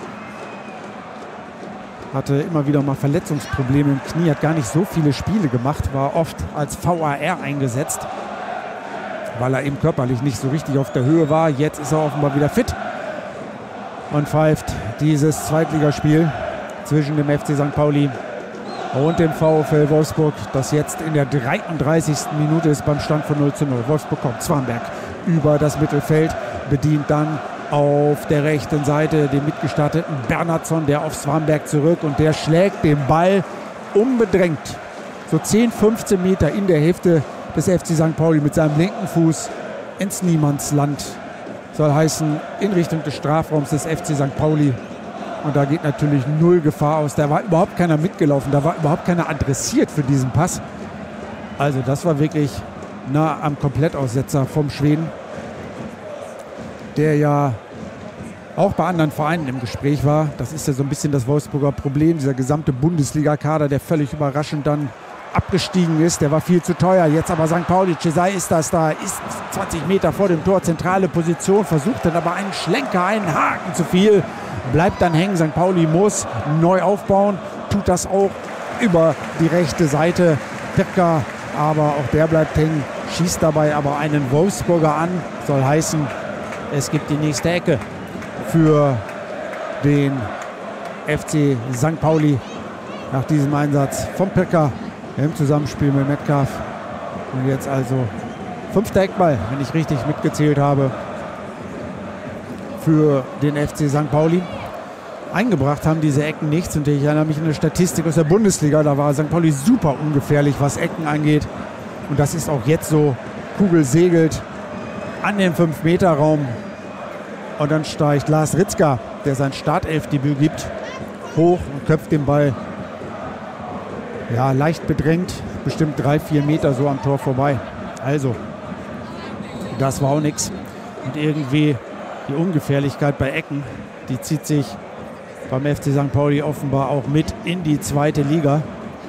Hatte immer wieder mal Verletzungsprobleme im Knie, hat gar nicht so viele Spiele gemacht, war oft als V A R eingesetzt, weil er eben körperlich nicht so richtig auf der Höhe war. Jetzt ist er offenbar wieder fit und pfeift dieses Zweitligaspiel zwischen dem F C Sankt Pauli und dem VfL Wolfsburg, das jetzt in der dreiunddreißigsten Minute ist beim Stand von null zu null. Wolfsburg kommt, Zwanberg über das Mittelfeld, bedient dann auf der rechten Seite den mitgestarteten Bernhardsson, der auf Zwanberg zurück, und der schlägt den Ball unbedrängt so zehn, fünfzehn Meter in der Hälfte des F C Sankt Pauli mit seinem linken Fuß ins Niemandsland. Soll heißen, in Richtung des Strafraums des F C Sankt Pauli. Und da geht natürlich null Gefahr aus. Da war überhaupt keiner mitgelaufen, da war überhaupt keiner adressiert für diesen Pass. Also das war wirklich nah am Komplettaussetzer vom Schweden, der ja auch bei anderen Vereinen im Gespräch war. Das ist ja so ein bisschen das Wolfsburger Problem, dieser gesamte Bundesliga-Kader, der völlig überraschend dann abgestiegen ist. Der war viel zu teuer. Jetzt aber Sankt Pauli, Cesai ist das da, ist zwanzig Meter vor dem Tor, zentrale Position, versucht dann aber einen Schlenker, einen Haken zu viel, bleibt dann hängen. Sankt Pauli muss neu aufbauen, tut das auch über die rechte Seite. Pirker, aber auch der bleibt hängen, schießt dabei aber einen Wolfsburger an. Soll heißen, es gibt die nächste Ecke für den F C Sankt Pauli nach diesem Einsatz vom Pirker im Zusammenspiel mit Metcalf. Und jetzt also fünfter Eckball, wenn ich richtig mitgezählt habe, für den F C Sankt Pauli. Eingebracht haben diese Ecken nichts und ich erinnere mich an eine Statistik aus der Bundesliga, da war Sankt Pauli super ungefährlich, was Ecken angeht. Und das ist auch jetzt so. Kugel segelt an den fünf Meter Raum und dann steigt Lars Ritzka, der sein Startelfdebüt gibt, hoch und köpft den Ball ja, leicht bedrängt, bestimmt drei, vier Meter so am Tor vorbei. Also, das war auch nichts. Und irgendwie die Ungefährlichkeit bei Ecken, die zieht sich beim F C Sankt Pauli offenbar auch mit in die zweite Liga.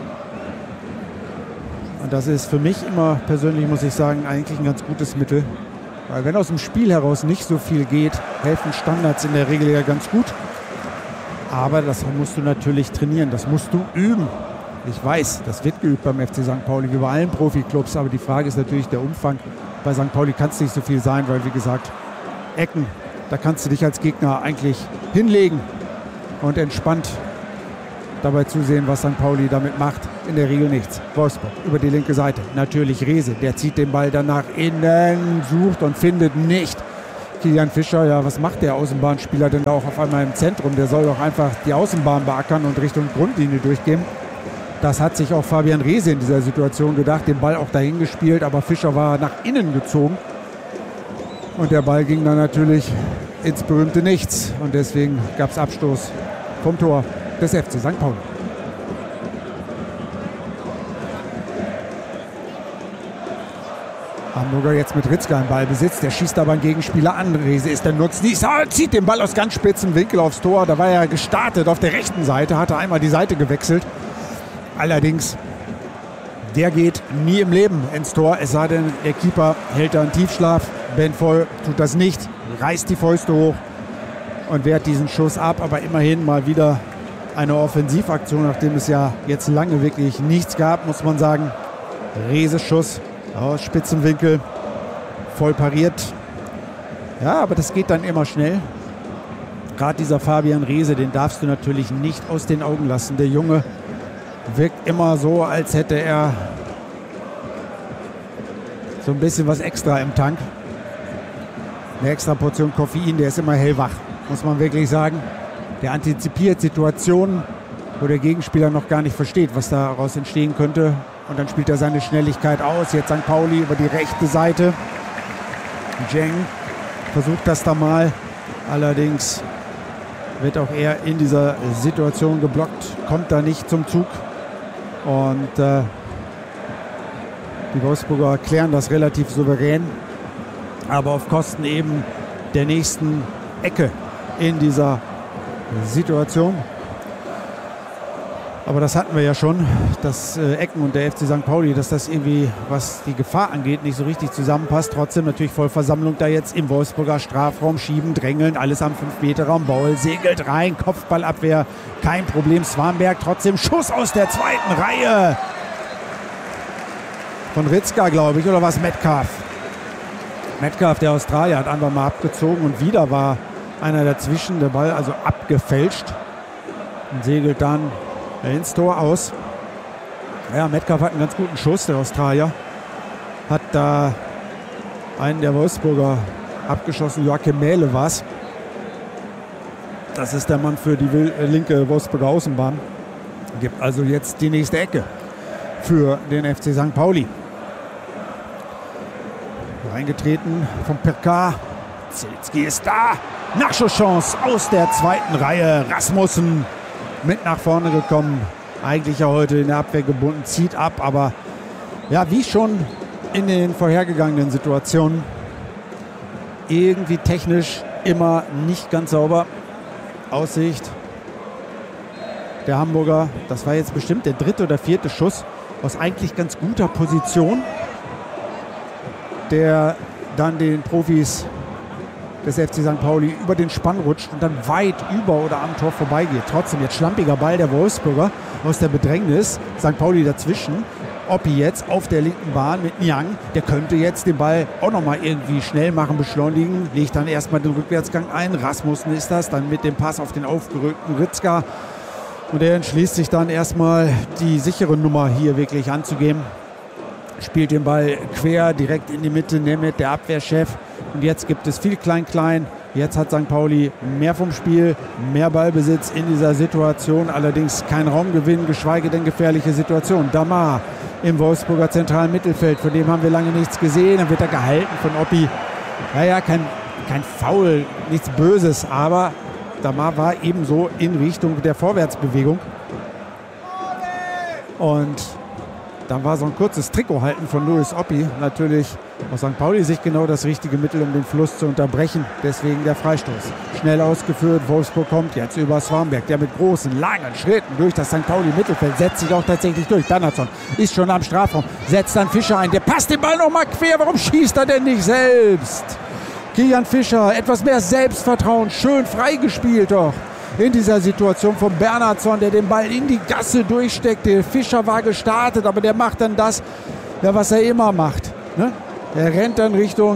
Und das ist für mich immer persönlich, muss ich sagen, eigentlich ein ganz gutes Mittel. Weil wenn aus dem Spiel heraus nicht so viel geht, helfen Standards in der Regel ja ganz gut. Aber das musst du natürlich trainieren, das musst du üben. Ich weiß, das wird geübt beim F C Sankt Pauli, wie bei allen Profiklubs. Aber die Frage ist natürlich der Umfang. Bei Sankt Pauli kann es nicht so viel sein, weil wie gesagt, Ecken, da kannst du dich als Gegner eigentlich hinlegen und entspannt dabei zusehen, was Sankt Pauli damit macht. In der Regel nichts. Wolfsburg über die linke Seite. Natürlich Rehse. Der zieht den Ball dann nach innen, sucht und findet nicht. Kilian Fischer, ja, was macht der Außenbahnspieler denn da auch auf einmal im Zentrum? Der soll doch einfach die Außenbahn beackern und Richtung Grundlinie durchgehen. Das hat sich auch Fabian Rehse in dieser Situation gedacht. Den Ball auch dahin gespielt, aber Fischer war nach innen gezogen. Und der Ball ging dann natürlich ins berühmte Nichts. Und deswegen gab es Abstoß vom Tor des F C Sankt Pauli. Hamburger jetzt mit Ritzka im Ballbesitz. Der schießt aber einen Gegenspieler an. Rehse ist der Nutznießer, zieht den Ball aus ganz spitzen Winkel aufs Tor. Da war er gestartet auf der rechten Seite, hatte einmal die Seite gewechselt. Allerdings, der geht nie im Leben ins Tor. Es sei denn, der Keeper hält da einen Tiefschlaf. Ben Voll tut das nicht, reißt die Fäuste hoch und wehrt diesen Schuss ab. Aber immerhin mal wieder eine Offensivaktion, nachdem es ja jetzt lange wirklich nichts gab, muss man sagen. Rehse Schuss aus spitzem Winkel, voll pariert. Ja, aber das geht dann immer schnell. Gerade dieser Fabian Rehse, den darfst du natürlich nicht aus den Augen lassen. Der Junge wirkt immer so, als hätte er so ein bisschen was extra im Tank. Eine extra Portion Koffein, der ist immer hellwach, muss man wirklich sagen. Der antizipiert Situationen, wo der Gegenspieler noch gar nicht versteht, was daraus entstehen könnte. Und dann spielt er seine Schnelligkeit aus. Jetzt Sankt Pauli über die rechte Seite. Jeng versucht das da mal. Allerdings wird auch er in dieser Situation geblockt. Kommt da nicht zum Zug. Und äh, die Wolfsburger klären das relativ souverän. Aber auf Kosten eben der nächsten Ecke in dieser Situation. Aber das hatten wir ja schon, dass äh, Ecken und der F C Sankt Pauli, dass das irgendwie, was die Gefahr angeht, nicht so richtig zusammenpasst. Trotzdem natürlich Vollversammlung da jetzt im Wolfsburger Strafraum, schieben, drängeln, alles am fünf Meter Raum. Baul segelt rein, Kopfballabwehr, kein Problem. Swanberg trotzdem Schuss aus der zweiten Reihe. Von Ritzka, glaube ich, oder was? Metcalf. Metcalf, der Australier, hat einfach mal abgezogen und wieder war einer dazwischen, der Ball also abgefälscht und segelt dann ins Tor aus. Ja, Metcalf hat einen ganz guten Schuss, der Australier. Hat da einen der Wolfsburger abgeschossen. Joachim Mähle war es. Das ist der Mann für die linke Wolfsburger Außenbahn. Gibt also jetzt die nächste Ecke für den F C Sankt Pauli. Reingetreten vom Pirka. Zielinski ist da. Nachschusschance aus der zweiten Reihe. Rasmussen mit nach vorne gekommen. Eigentlich ja heute in der Abwehr gebunden. Zieht ab, aber ja, wie schon in den vorhergegangenen Situationen irgendwie technisch immer nicht ganz sauber. Aussicht der Hamburger. Das war jetzt bestimmt der dritte oder vierte Schuss aus eigentlich ganz guter Position, der dann den Profis des F C Sankt Pauli über den Spann rutscht und dann weit über oder am Tor vorbeigeht. Trotzdem jetzt schlampiger Ball der Wolfsburger aus der Bedrängnis. Sankt Pauli dazwischen. Oppi jetzt auf der linken Bahn mit Niang. Der könnte jetzt den Ball auch nochmal irgendwie schnell machen, beschleunigen. Legt dann erstmal den Rückwärtsgang ein. Rasmussen ist das. Dann mit dem Pass auf den aufgerückten Ritzka. Und er entschließt sich dann erstmal die sichere Nummer hier wirklich anzugeben. Spielt den Ball quer direkt in die Mitte. Nemeth, der Abwehrchef. Und jetzt gibt es viel Klein-Klein. Jetzt hat Sankt Pauli mehr vom Spiel, mehr Ballbesitz in dieser Situation. Allerdings kein Raumgewinn, geschweige denn gefährliche Situation. Damar im Wolfsburger zentralen Mittelfeld. Von dem haben wir lange nichts gesehen. Dann wird er gehalten von Oppi. Naja, kein, kein Foul, nichts Böses. Aber Damar war ebenso in Richtung der Vorwärtsbewegung. Und dann war so ein kurzes Trikothalten von Louis Oppi natürlich aus Sankt Pauli-Sicht genau das richtige Mittel, um den Fluss zu unterbrechen. Deswegen der Freistoß. Schnell ausgeführt, Wolfsburg kommt jetzt über Swanberg, der mit großen, langen Schritten durch das Sankt Pauli-Mittelfeld setzt sich auch tatsächlich durch. Bernhardsson ist schon am Strafraum, setzt dann Fischer ein, der passt den Ball noch mal quer. Warum schießt er denn nicht selbst? Kilian Fischer, etwas mehr Selbstvertrauen, schön freigespielt doch. In dieser Situation von Bernhardsson, der den Ball in die Gasse durchsteckte. Fischer war gestartet, aber der macht dann das, ja, was er immer macht. Ne? Er rennt dann Richtung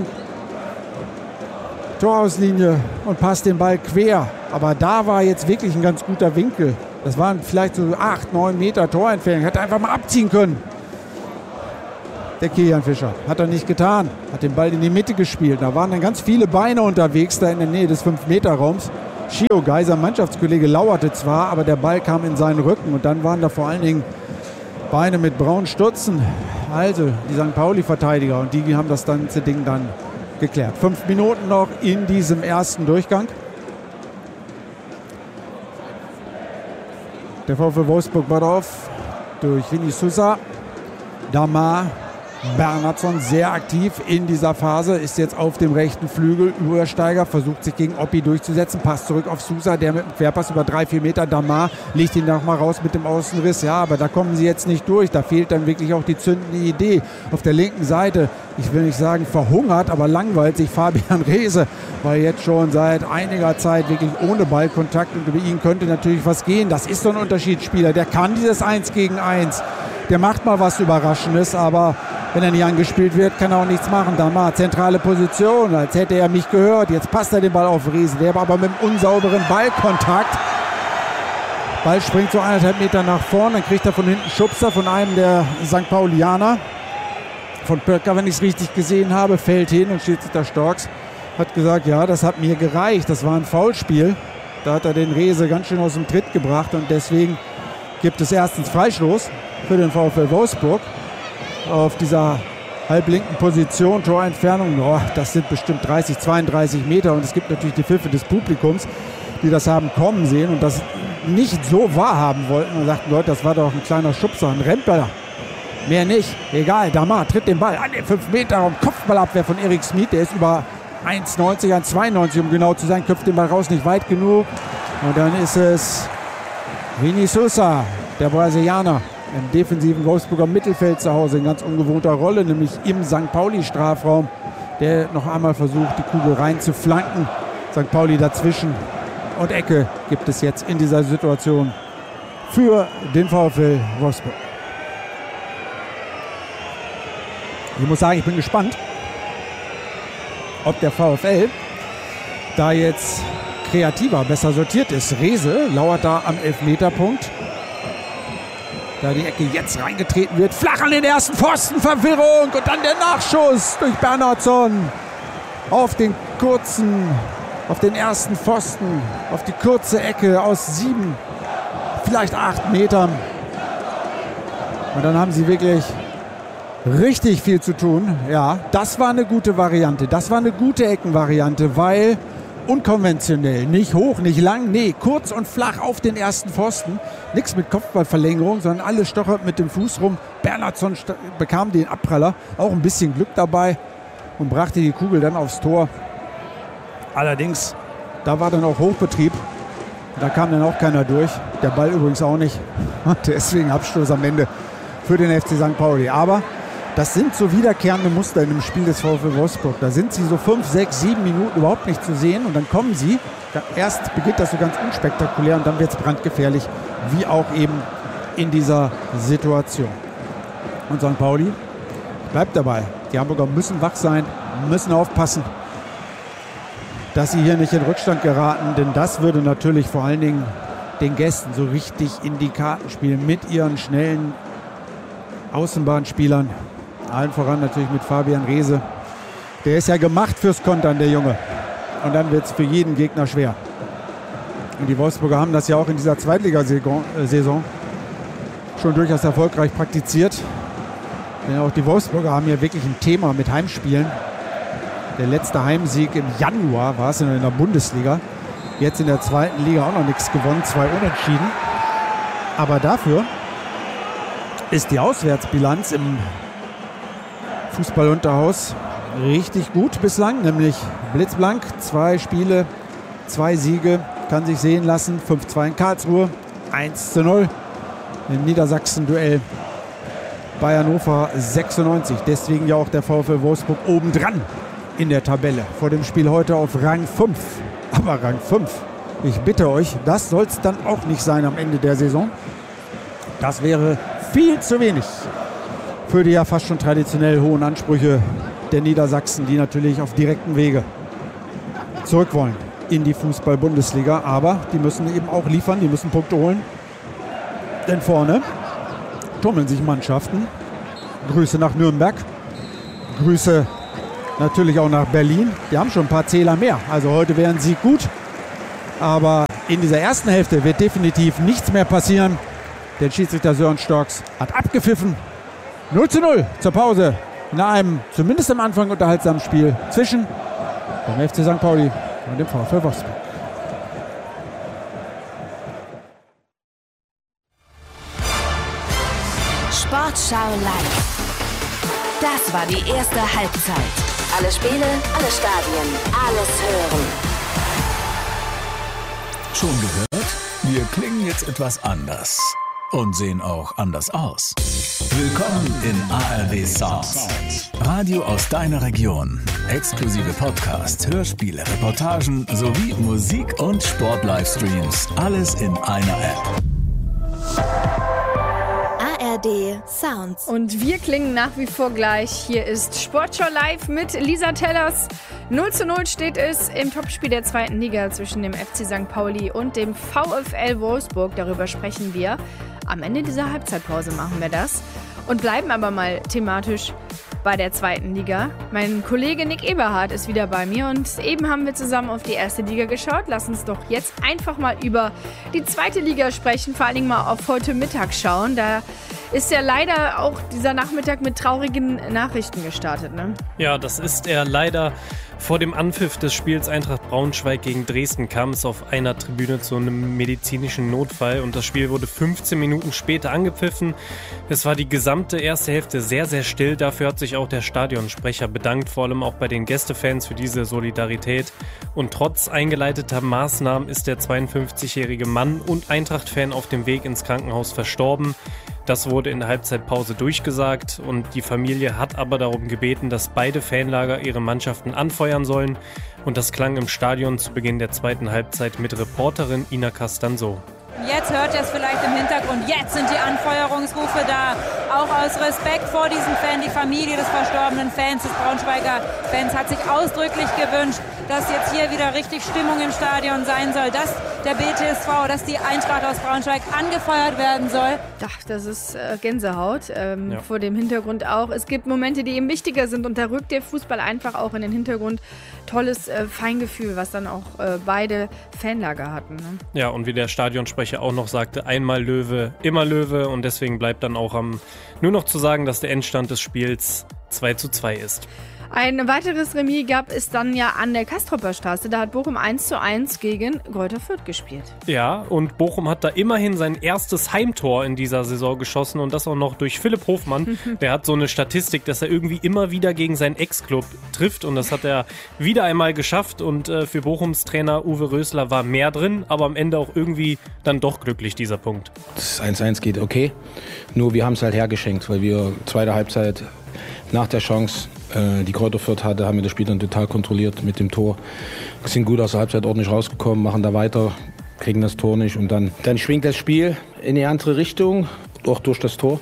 Torauslinie und passt den Ball quer. Aber da war jetzt wirklich ein ganz guter Winkel. Das waren vielleicht so acht, neun Meter Torentfernung. Hätte einfach mal abziehen können. Der Kilian Fischer hat er nicht getan. Hat den Ball in die Mitte gespielt. Da waren dann ganz viele Beine unterwegs, da in der Nähe des fünf Meter Raums. Schio Geiser, Mannschaftskollege, lauerte zwar, aber der Ball kam in seinen Rücken. Und dann waren da vor allen Dingen Beine mit braunen Stutzen. Also die Sankt Pauli-Verteidiger. Und die haben das ganze Ding dann geklärt. Fünf Minuten noch in diesem ersten Durchgang. Der VfL Wolfsburg baut auf durch Vini Sousa. Damar, Bernhardsson sehr aktiv in dieser Phase, ist jetzt auf dem rechten Flügel. Übersteiger versucht sich gegen Oppi durchzusetzen. Pass zurück auf Sousa, der mit dem Querpass über drei, vier Meter. Damar legt ihn noch mal raus mit dem Außenriss. Ja, aber da kommen sie jetzt nicht durch. Da fehlt dann wirklich auch die zündende Idee. Auf der linken Seite, ich will nicht sagen verhungert, aber langweilt sich Fabian Reese, weil jetzt schon seit einiger Zeit wirklich ohne Ballkontakt, und über ihn könnte natürlich was gehen. Das ist so ein Unterschiedsspieler. Der kann dieses eins gegen eins. Der macht mal was Überraschendes, aber wenn er nicht angespielt wird, kann er auch nichts machen. Damar, zentrale Position, als hätte er mich gehört. Jetzt passt er den Ball auf Riese. Der war aber mit einem unsauberen Ballkontakt. Ball springt so eineinhalb Meter nach vorne. Dann kriegt er von hinten Schubser von einem der Sankt Paulianer. Von Pöcker, wenn ich es richtig gesehen habe, fällt hin und Schiedsrichter Storks hat gesagt, ja, das hat mir gereicht. Das war ein Foulspiel. Da hat er den Riese ganz schön aus dem Tritt gebracht. Und deswegen gibt es erstens Freistoß für den VfL Wolfsburg. Auf dieser halblinken Position, Torentfernung, oh, das sind bestimmt dreißig, zweiunddreißig Meter. Und es gibt natürlich die Pfiffe des Publikums, die das haben kommen sehen und das nicht so wahrhaben wollten und sagten, Leute, das war doch ein kleiner Schubser, ein Rempler. Mehr nicht. Egal, Damar tritt den Ball an den fünf Meter Raum. Kopfballabwehr von Erik Smith, der ist über eins neunzig, eins zweiundneunzig, um genau zu sein, köpft den Ball raus, nicht weit genug. Und dann ist es Vini Sousa, der Brasilianer, im defensiven Wolfsburger Mittelfeld zu Hause in ganz ungewohnter Rolle, nämlich im Sankt Pauli-Strafraum, der noch einmal versucht, die Kugel rein zu flanken. Sankt Pauli dazwischen und Ecke gibt es jetzt in dieser Situation für den VfL Wolfsburg. Ich muss sagen, ich bin gespannt, ob der VfL da jetzt kreativer, besser sortiert ist. Reese lauert da am Elfmeterpunkt. Da die Ecke jetzt reingetreten wird. Flach an den ersten Pfosten, Verwirrung und dann der Nachschuss durch Bernhardsson auf den kurzen, auf den ersten Pfosten, auf die kurze Ecke aus sieben, vielleicht acht Metern. Und dann haben sie wirklich richtig viel zu tun. Ja, das war eine gute Variante. Das war eine gute Eckenvariante, weil unkonventionell, nicht hoch, nicht lang, nee, kurz und flach auf den ersten Pfosten. Nichts mit Kopfballverlängerung, sondern alles stochert mit dem Fuß rum. Bernhardsson bekam den Abpraller, auch ein bisschen Glück dabei und brachte die Kugel dann aufs Tor. Allerdings, da war dann auch Hochbetrieb. Da kam dann auch keiner durch. Der Ball übrigens auch nicht. Deswegen Abstoß am Ende für den F C Sankt Pauli. Aber das sind so wiederkehrende Muster in dem Spiel des VfL Wolfsburg. Da sind sie so fünf, sechs, sieben Minuten überhaupt nicht zu sehen und dann kommen sie. Erst beginnt das so ganz unspektakulär und dann wird es brandgefährlich, wie auch eben in dieser Situation. Und Sankt Pauli bleibt dabei. Die Hamburger müssen wach sein, müssen aufpassen, dass sie hier nicht in Rückstand geraten, denn das würde natürlich vor allen Dingen den Gästen so richtig in die Karten spielen mit ihren schnellen Außenbahnspielern. Allen voran natürlich mit Fabian Reese. Der ist ja gemacht fürs Kontern, der Junge. Und dann wird es für jeden Gegner schwer. Und die Wolfsburger haben das ja auch in dieser Zweitligasaison schon durchaus erfolgreich praktiziert. Denn auch die Wolfsburger haben ja wirklich ein Thema mit Heimspielen. Der letzte Heimsieg im Januar war es in der Bundesliga. Jetzt in der zweiten Liga auch noch nichts gewonnen, zwei Unentschieden. Aber dafür ist die Auswärtsbilanz im Fußballunterhaus richtig gut bislang, nämlich blitzblank. Zwei Spiele, zwei Siege, kann sich sehen lassen. fünf zu zwei in Karlsruhe, eins zu null im Niedersachsen-Duell bei Hannover sechsundneunzig. Deswegen ja auch der VfL Wolfsburg obendran in der Tabelle. Vor dem Spiel heute auf Rang fünf. Aber Rang fünf, ich bitte euch, das soll es dann auch nicht sein am Ende der Saison. Das wäre viel zu wenig für die ja fast schon traditionell hohen Ansprüche der Niedersachsen, die natürlich auf direktem Wege zurück wollen in die Fußball-Bundesliga. Aber die müssen eben auch liefern, die müssen Punkte holen. Denn vorne tummeln sich Mannschaften. Grüße nach Nürnberg. Grüße natürlich auch nach Berlin. Die haben schon ein paar Zähler mehr. Also heute wäre ein Sieg gut. Aber in dieser ersten Hälfte wird definitiv nichts mehr passieren. Der Schiedsrichter Sören Storks hat abgepfiffen. null zu null zur Pause. Nach einem zumindest am Anfang unterhaltsamen Spiel zwischen dem F C Sankt Pauli und dem VfL Wolfsburg. Sportschau live. Das war die erste Halbzeit. Alle Spiele, alle Stadien, alles hören. Schon gehört? Wir klingen jetzt etwas anders. Und sehen auch anders aus. Willkommen in A R D Sounds. Radio aus deiner Region. Exklusive Podcasts, Hörspiele, Reportagen sowie Musik- und Sport-Livestreams. Alles in einer App. A R D Sounds. Und wir klingen nach wie vor gleich. Hier ist Sportschau live mit Lisa Tellers. null zu null steht es im Topspiel der zweiten Liga zwischen dem F C Sankt Pauli und dem VfL Wolfsburg. Darüber sprechen wir. Am Ende dieser Halbzeitpause machen wir das. Und bleiben aber mal thematisch bei der zweiten Liga. Mein Kollege Nick Eberhardt ist wieder bei mir und eben haben wir zusammen auf die erste Liga geschaut. Lass uns doch jetzt einfach mal über die zweite Liga sprechen, vor allen Dingen mal auf heute Mittag schauen. Da ist ja leider auch dieser Nachmittag mit traurigen Nachrichten gestartet, ne? Ja, das ist er leider. Vor dem Anpfiff des Spiels Eintracht Braunschweig gegen Dresden kam es auf einer Tribüne zu einem medizinischen Notfall und das Spiel wurde fünfzehn Minuten später angepfiffen. Es war die gesamte erste Hälfte sehr, sehr still. Dafür hat sich auch der Stadionsprecher bedankt, vor allem auch bei den Gästefans für diese Solidarität. Und trotz eingeleiteter Maßnahmen ist der zweiundfünfzigjährige Mann und Eintracht-Fan auf dem Weg ins Krankenhaus verstorben. Das wurde in der Halbzeitpause durchgesagt und die Familie hat aber darum gebeten, dass beide Fanlager ihre Mannschaften anfeuern sollen. Und das klang im Stadion zu Beginn der zweiten Halbzeit mit Reporterin Ina Kastan so. Jetzt hört ihr es vielleicht im Hintergrund, jetzt sind die Anfeuerungsrufe da. Auch aus Respekt vor diesem Fan, die Familie des verstorbenen Fans, des Braunschweiger Fans, hat sich ausdrücklich gewünscht, dass jetzt hier wieder richtig Stimmung im Stadion sein soll, dass der B T S V, dass die Eintracht aus Braunschweig angefeuert werden soll. Ach, das ist äh, Gänsehaut, ähm, ja. Vor dem Hintergrund auch. Es gibt Momente, die eben wichtiger sind und da rückt der Fußball einfach auch in den Hintergrund. Tolles äh, Feingefühl, was dann auch äh, beide Fanlager hatten. Ne? Ja, und wie der Stadionsprecher auch noch sagte, einmal Löwe, immer Löwe und deswegen bleibt dann auch am nur noch zu sagen, dass der Endstand des Spiels zwei zu zwei ist. Ein weiteres Remis gab es dann ja an der Kastropper Straße. Da hat Bochum eins zu eins gegen Greuther Fürth gespielt. Ja, und Bochum hat da immerhin sein erstes Heimtor in dieser Saison geschossen und das auch noch durch Philipp Hofmann. Der hat so eine Statistik, dass er irgendwie immer wieder gegen seinen Ex-Club trifft und das hat er wieder einmal geschafft und äh, für Bochums Trainer Uwe Rösler war mehr drin, aber am Ende auch irgendwie dann doch glücklich, dieser Punkt. Das eins eins geht okay, nur wir haben es halt hergeschenkt, weil wir zweite Halbzeit nach der Chance, äh, die Greuther Fürth hatte, haben wir das Spiel dann total kontrolliert mit dem Tor. Wir sind gut aus der Halbzeit ordentlich rausgekommen, machen da weiter, kriegen das Tor nicht und dann, dann schwingt das Spiel in die andere Richtung, auch durch das Tor.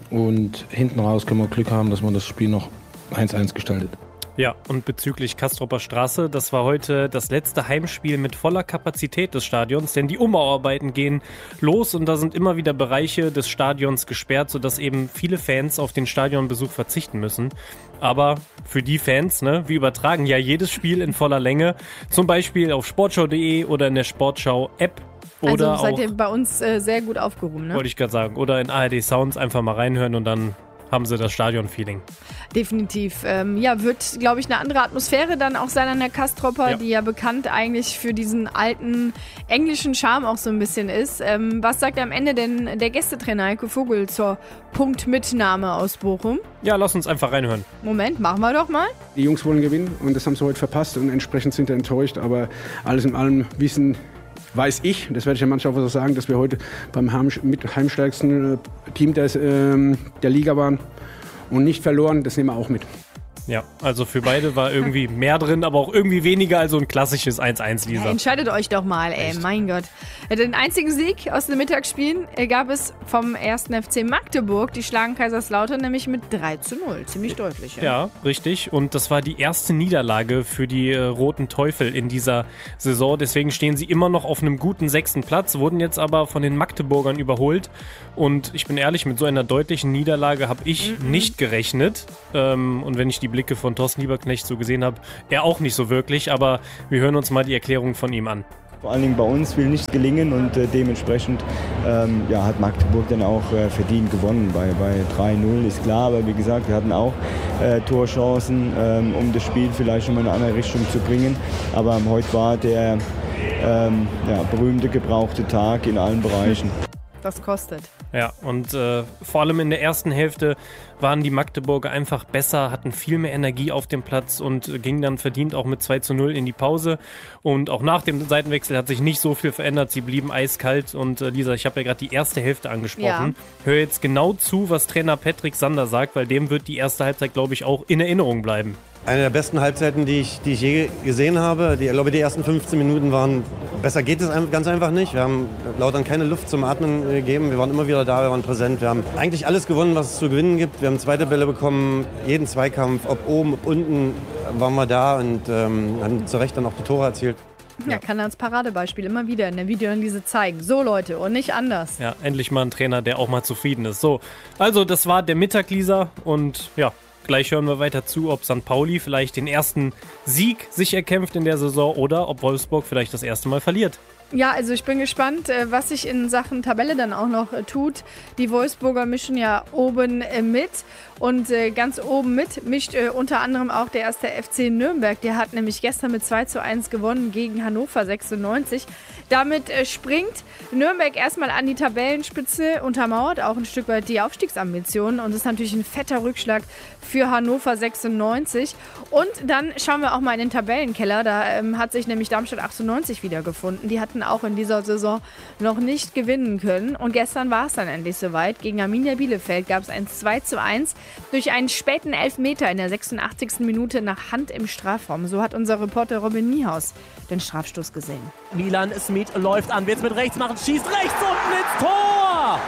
und hinten raus können wir Glück haben, dass man das Spiel noch eins eins gestaltet. Ja, und bezüglich Castropper Straße, das war heute das letzte Heimspiel mit voller Kapazität des Stadions, denn die Umbauarbeiten gehen los und da sind immer wieder Bereiche des Stadions gesperrt, sodass eben viele Fans auf den Stadionbesuch verzichten müssen. Aber für die Fans, ne, wir übertragen ja jedes Spiel in voller Länge, zum Beispiel auf sportschau punkt de oder in der Sportschau-App. Oder also seid auch, ihr bei uns äh, sehr gut aufgehoben, ne? Wollte ich gerade sagen. Oder in A R D Sounds einfach mal reinhören und dann haben sie das Stadion-Feeling. Definitiv. Ähm, ja, wird, glaube ich, eine andere Atmosphäre dann auch sein an der Castropper, Ja. die ja bekannt eigentlich für diesen alten englischen Charme auch so ein bisschen ist. Ähm, was sagt am Ende denn der Gästetrainer Heiko Vogel zur Punktmitnahme aus Bochum? Ja, lass uns einfach reinhören. Moment, machen wir doch mal. Die Jungs wollen gewinnen und das haben sie heute verpasst und entsprechend sind sie enttäuscht. Aber alles in allem wissen, weiß ich, das werde ich ja manchmal auch so sagen, dass wir heute beim heim, mit heimstärksten äh, Team des, ähm, der Liga waren und nicht verloren. Das nehmen wir auch mit. Ja, also für beide war irgendwie mehr drin, aber auch irgendwie weniger als so ein klassisches eins eins, Lisa. Ja, entscheidet euch doch mal, ey, Echt? mein Gott. Den einzigen Sieg aus den Mittagsspielen gab es vom ersten F C Magdeburg. Die schlagen Kaiserslautern nämlich mit drei zu null. Ziemlich deutlich. Ja, Ja, richtig. Und das war die erste Niederlage für die äh, Roten Teufel in dieser Saison. Deswegen stehen sie immer noch auf einem guten sechsten Platz, wurden jetzt aber von den Magdeburgern überholt. Und ich bin ehrlich, mit so einer deutlichen Niederlage habe ich mhm. nicht gerechnet. Ähm, und wenn ich die Blicke von Thorsten Lieberknecht so gesehen habe, er auch nicht so wirklich. Aber wir hören uns mal die Erklärung von ihm an. Vor allen Dingen bei uns will nichts gelingen und äh, dementsprechend ähm, ja, hat Magdeburg dann auch äh, verdient gewonnen. Bei, bei drei null ist klar, aber wie gesagt, wir hatten auch äh, Torchancen, ähm, um das Spiel vielleicht schon mal in eine andere Richtung zu bringen. Aber ähm, heute war der ähm, ja, berühmte, gebrauchte Tag in allen Bereichen. Das kostet. Ja, und äh, vor allem in der ersten Hälfte waren die Magdeburger einfach besser, hatten viel mehr Energie auf dem Platz und äh, gingen dann verdient auch mit zwei zu null in die Pause. Und auch nach dem Seitenwechsel hat sich nicht so viel verändert. Sie blieben eiskalt. Und äh, Lisa, ich habe ja gerade die erste Hälfte angesprochen. Ja. Hör jetzt genau zu, was Trainer Patrick Sander sagt, weil dem wird die erste Halbzeit, glaube ich, auch in Erinnerung bleiben. Eine der besten Halbzeiten, die ich, die ich je gesehen habe. Die, ich glaube, die ersten fünfzehn Minuten waren, besser geht es ganz einfach nicht. Wir haben Lautern keine Luft zum Atmen gegeben. Wir waren immer wieder da, wir waren präsent. Wir haben eigentlich alles gewonnen, was es zu gewinnen gibt. Wir haben zweite Bälle bekommen, jeden Zweikampf, ob oben, ob unten, waren wir da und ähm, haben zu Recht dann auch die Tore erzielt. Ja, kann er als Paradebeispiel immer wieder in der Videoanalyse zeigen. So, Leute, und nicht anders. Ja, endlich mal ein Trainer, der auch mal zufrieden ist. So, also das war der Mittag, Lisa. Und ja, gleich hören wir weiter zu, ob Sankt Pauli vielleicht den ersten Sieg sich erkämpft in der Saison oder ob Wolfsburg vielleicht das erste Mal verliert. Ja, also ich bin gespannt, was sich in Sachen Tabelle dann auch noch tut. Die Wolfsburger mischen ja oben mit und ganz oben mit mischt unter anderem auch der erste F C Nürnberg. Der hat nämlich gestern mit zwei zu eins gewonnen gegen Hannover sechsundneunzig. Damit springt Nürnberg erstmal an die Tabellenspitze, untermauert auch ein Stück weit die Aufstiegsambitionen und ist natürlich ein fetter Rückschlag für Hannover sechsundneunzig. Und dann schauen wir auch mal in den Tabellenkeller. Da ähm, hat sich nämlich Darmstadt achtundneunzig wiedergefunden. Die hatten auch in dieser Saison noch nicht gewinnen können. Und gestern war es dann endlich soweit. Gegen Arminia Bielefeld gab es ein zwei zu eins durch einen späten Elfmeter in der sechsundachtzigsten Minute nach Hand im Strafraum. So hat unser Reporter Robin Niehaus den Strafstoß gesehen. Milan Smith läuft an, wird es mit rechts machen, schießt rechts unten ins Tor!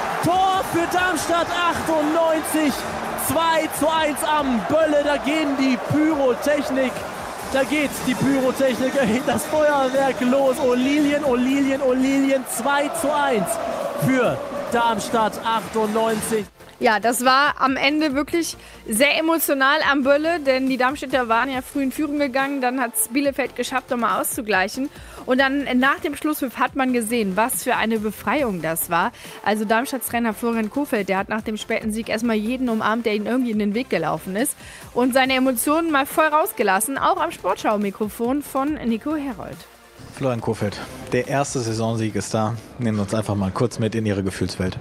Tor für Darmstadt achtundneunzig, zwei zu eins am Bölle, da gehen die Pyrotechnik, da geht die Pyrotechnik, das Feuerwerk los, Olilien, Olilien, Olilien, zwei zu eins für Darmstadt achtundneunzig. Ja, das war am Ende wirklich sehr emotional am Bölle, denn die Darmstädter waren ja früh in Führung gegangen, dann hat es Bielefeld geschafft, nochmal auszugleichen. Und dann nach dem Schlusspfiff hat man gesehen, was für eine Befreiung das war. Also Darmstadts Trainer Florian Kohfeldt, der hat nach dem späten Sieg erstmal jeden umarmt, der ihm irgendwie in den Weg gelaufen ist. Und seine Emotionen mal voll rausgelassen, auch am Sportschau-Mikrofon von Nico Herold. Florian Kohfeldt, der erste Saisonsieg ist da. Nehmen wir uns einfach mal kurz mit in Ihre Gefühlswelt.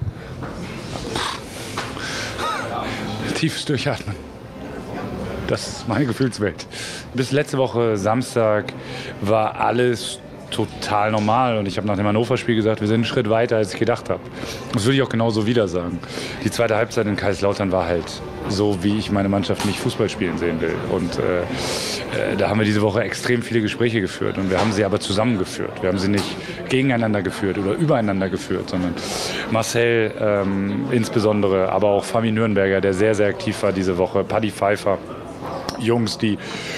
Tiefes Durchatmen. Das ist meine Gefühlswelt. Bis letzte Woche Samstag war alles total total normal. Und ich habe nach dem Hannover-Spiel gesagt, wir sind einen Schritt weiter, als ich gedacht habe. Das würde ich auch genauso wieder sagen. Die zweite Halbzeit in Kaiserslautern war halt so, wie ich meine Mannschaft nicht Fußball spielen sehen will. Und äh, äh, da haben wir diese Woche extrem viele Gespräche geführt. Und wir haben sie aber zusammengeführt. Wir haben sie nicht gegeneinander geführt oder übereinander geführt, sondern Marcel ähm, insbesondere, aber auch Fami Nürnberger, der sehr, sehr aktiv war diese Woche, Paddy Pfeiffer, Jungs, die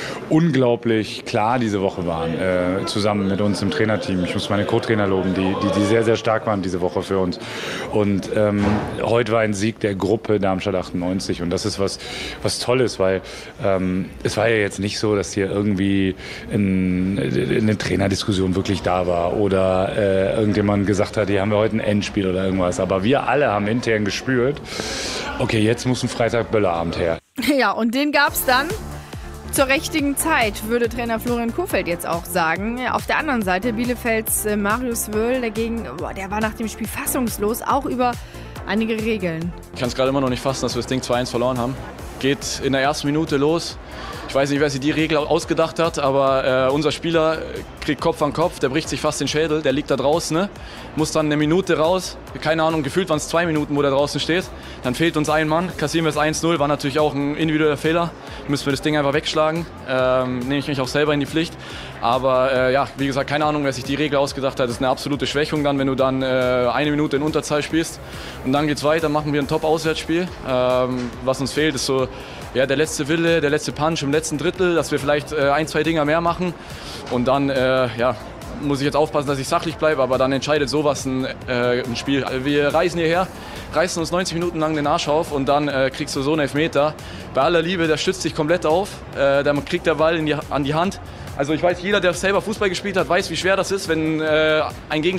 unglaublich klar diese Woche waren, äh, zusammen mit uns im Trainerteam. Ich muss meine Co-Trainer loben, die, die, die sehr, sehr stark waren diese Woche für uns. Und ähm, heute war ein Sieg der Gruppe Darmstadt achtundneunzig und das ist was, was Tolles, weil ähm, es war ja jetzt nicht so, dass hier irgendwie in, in eine Trainerdiskussion wirklich da war oder äh, irgendjemand gesagt hat, hier haben wir heute ein Endspiel oder irgendwas. Aber wir alle haben intern gespürt, okay, jetzt muss ein Freitag-Böllerabend her. Ja, und den gab's dann zur richtigen Zeit, würde Trainer Florian Kohfeldt jetzt auch sagen. Auf der anderen Seite Bielefelds äh, Marius Wöhl dagegen, boah, der war nach dem Spiel fassungslos, auch über einige Regeln. Ich kann es gerade immer noch nicht fassen, dass wir das Ding zwei eins verloren haben. Geht in der ersten Minute los. Ich weiß nicht, wer sich die Regel ausgedacht hat, aber äh, unser Spieler kriegt Kopf an Kopf, der bricht sich fast den Schädel, der liegt da draußen, ne? Muss dann eine Minute raus, keine Ahnung, gefühlt waren es zwei Minuten, wo der draußen steht. Dann fehlt uns ein Mann, kassieren wir es eins null, war natürlich auch ein individueller Fehler. Müssen wir das Ding einfach wegschlagen, ähm, nehme ich mich auch selber in die Pflicht. Aber äh, ja, wie gesagt, keine Ahnung, wer sich die Regel ausgedacht hat, das ist eine absolute Schwächung dann, wenn du dann äh, eine Minute in Unterzahl spielst. Und dann geht's weiter, machen wir ein Top-Auswärtsspiel. Ähm, was uns fehlt, ist so ja, der letzte Wille, der letzte Punch im letzten Drittel, dass wir vielleicht äh, ein, zwei Dinger mehr machen. Und dann äh, ja, muss ich jetzt aufpassen, dass ich sachlich bleibe, aber dann entscheidet sowas ein, äh, ein Spiel. Wir reisen hierher, reißen uns neunzig Minuten lang den Arsch auf und dann äh, kriegst du so einen Elfmeter. Bei aller Liebe, der stützt sich komplett auf, äh, dann kriegt der Ball in die, an die Hand. Also ich weiß, jeder, der selber Fußball gespielt hat, weiß, wie schwer das ist, wenn äh, ein Gegenspieler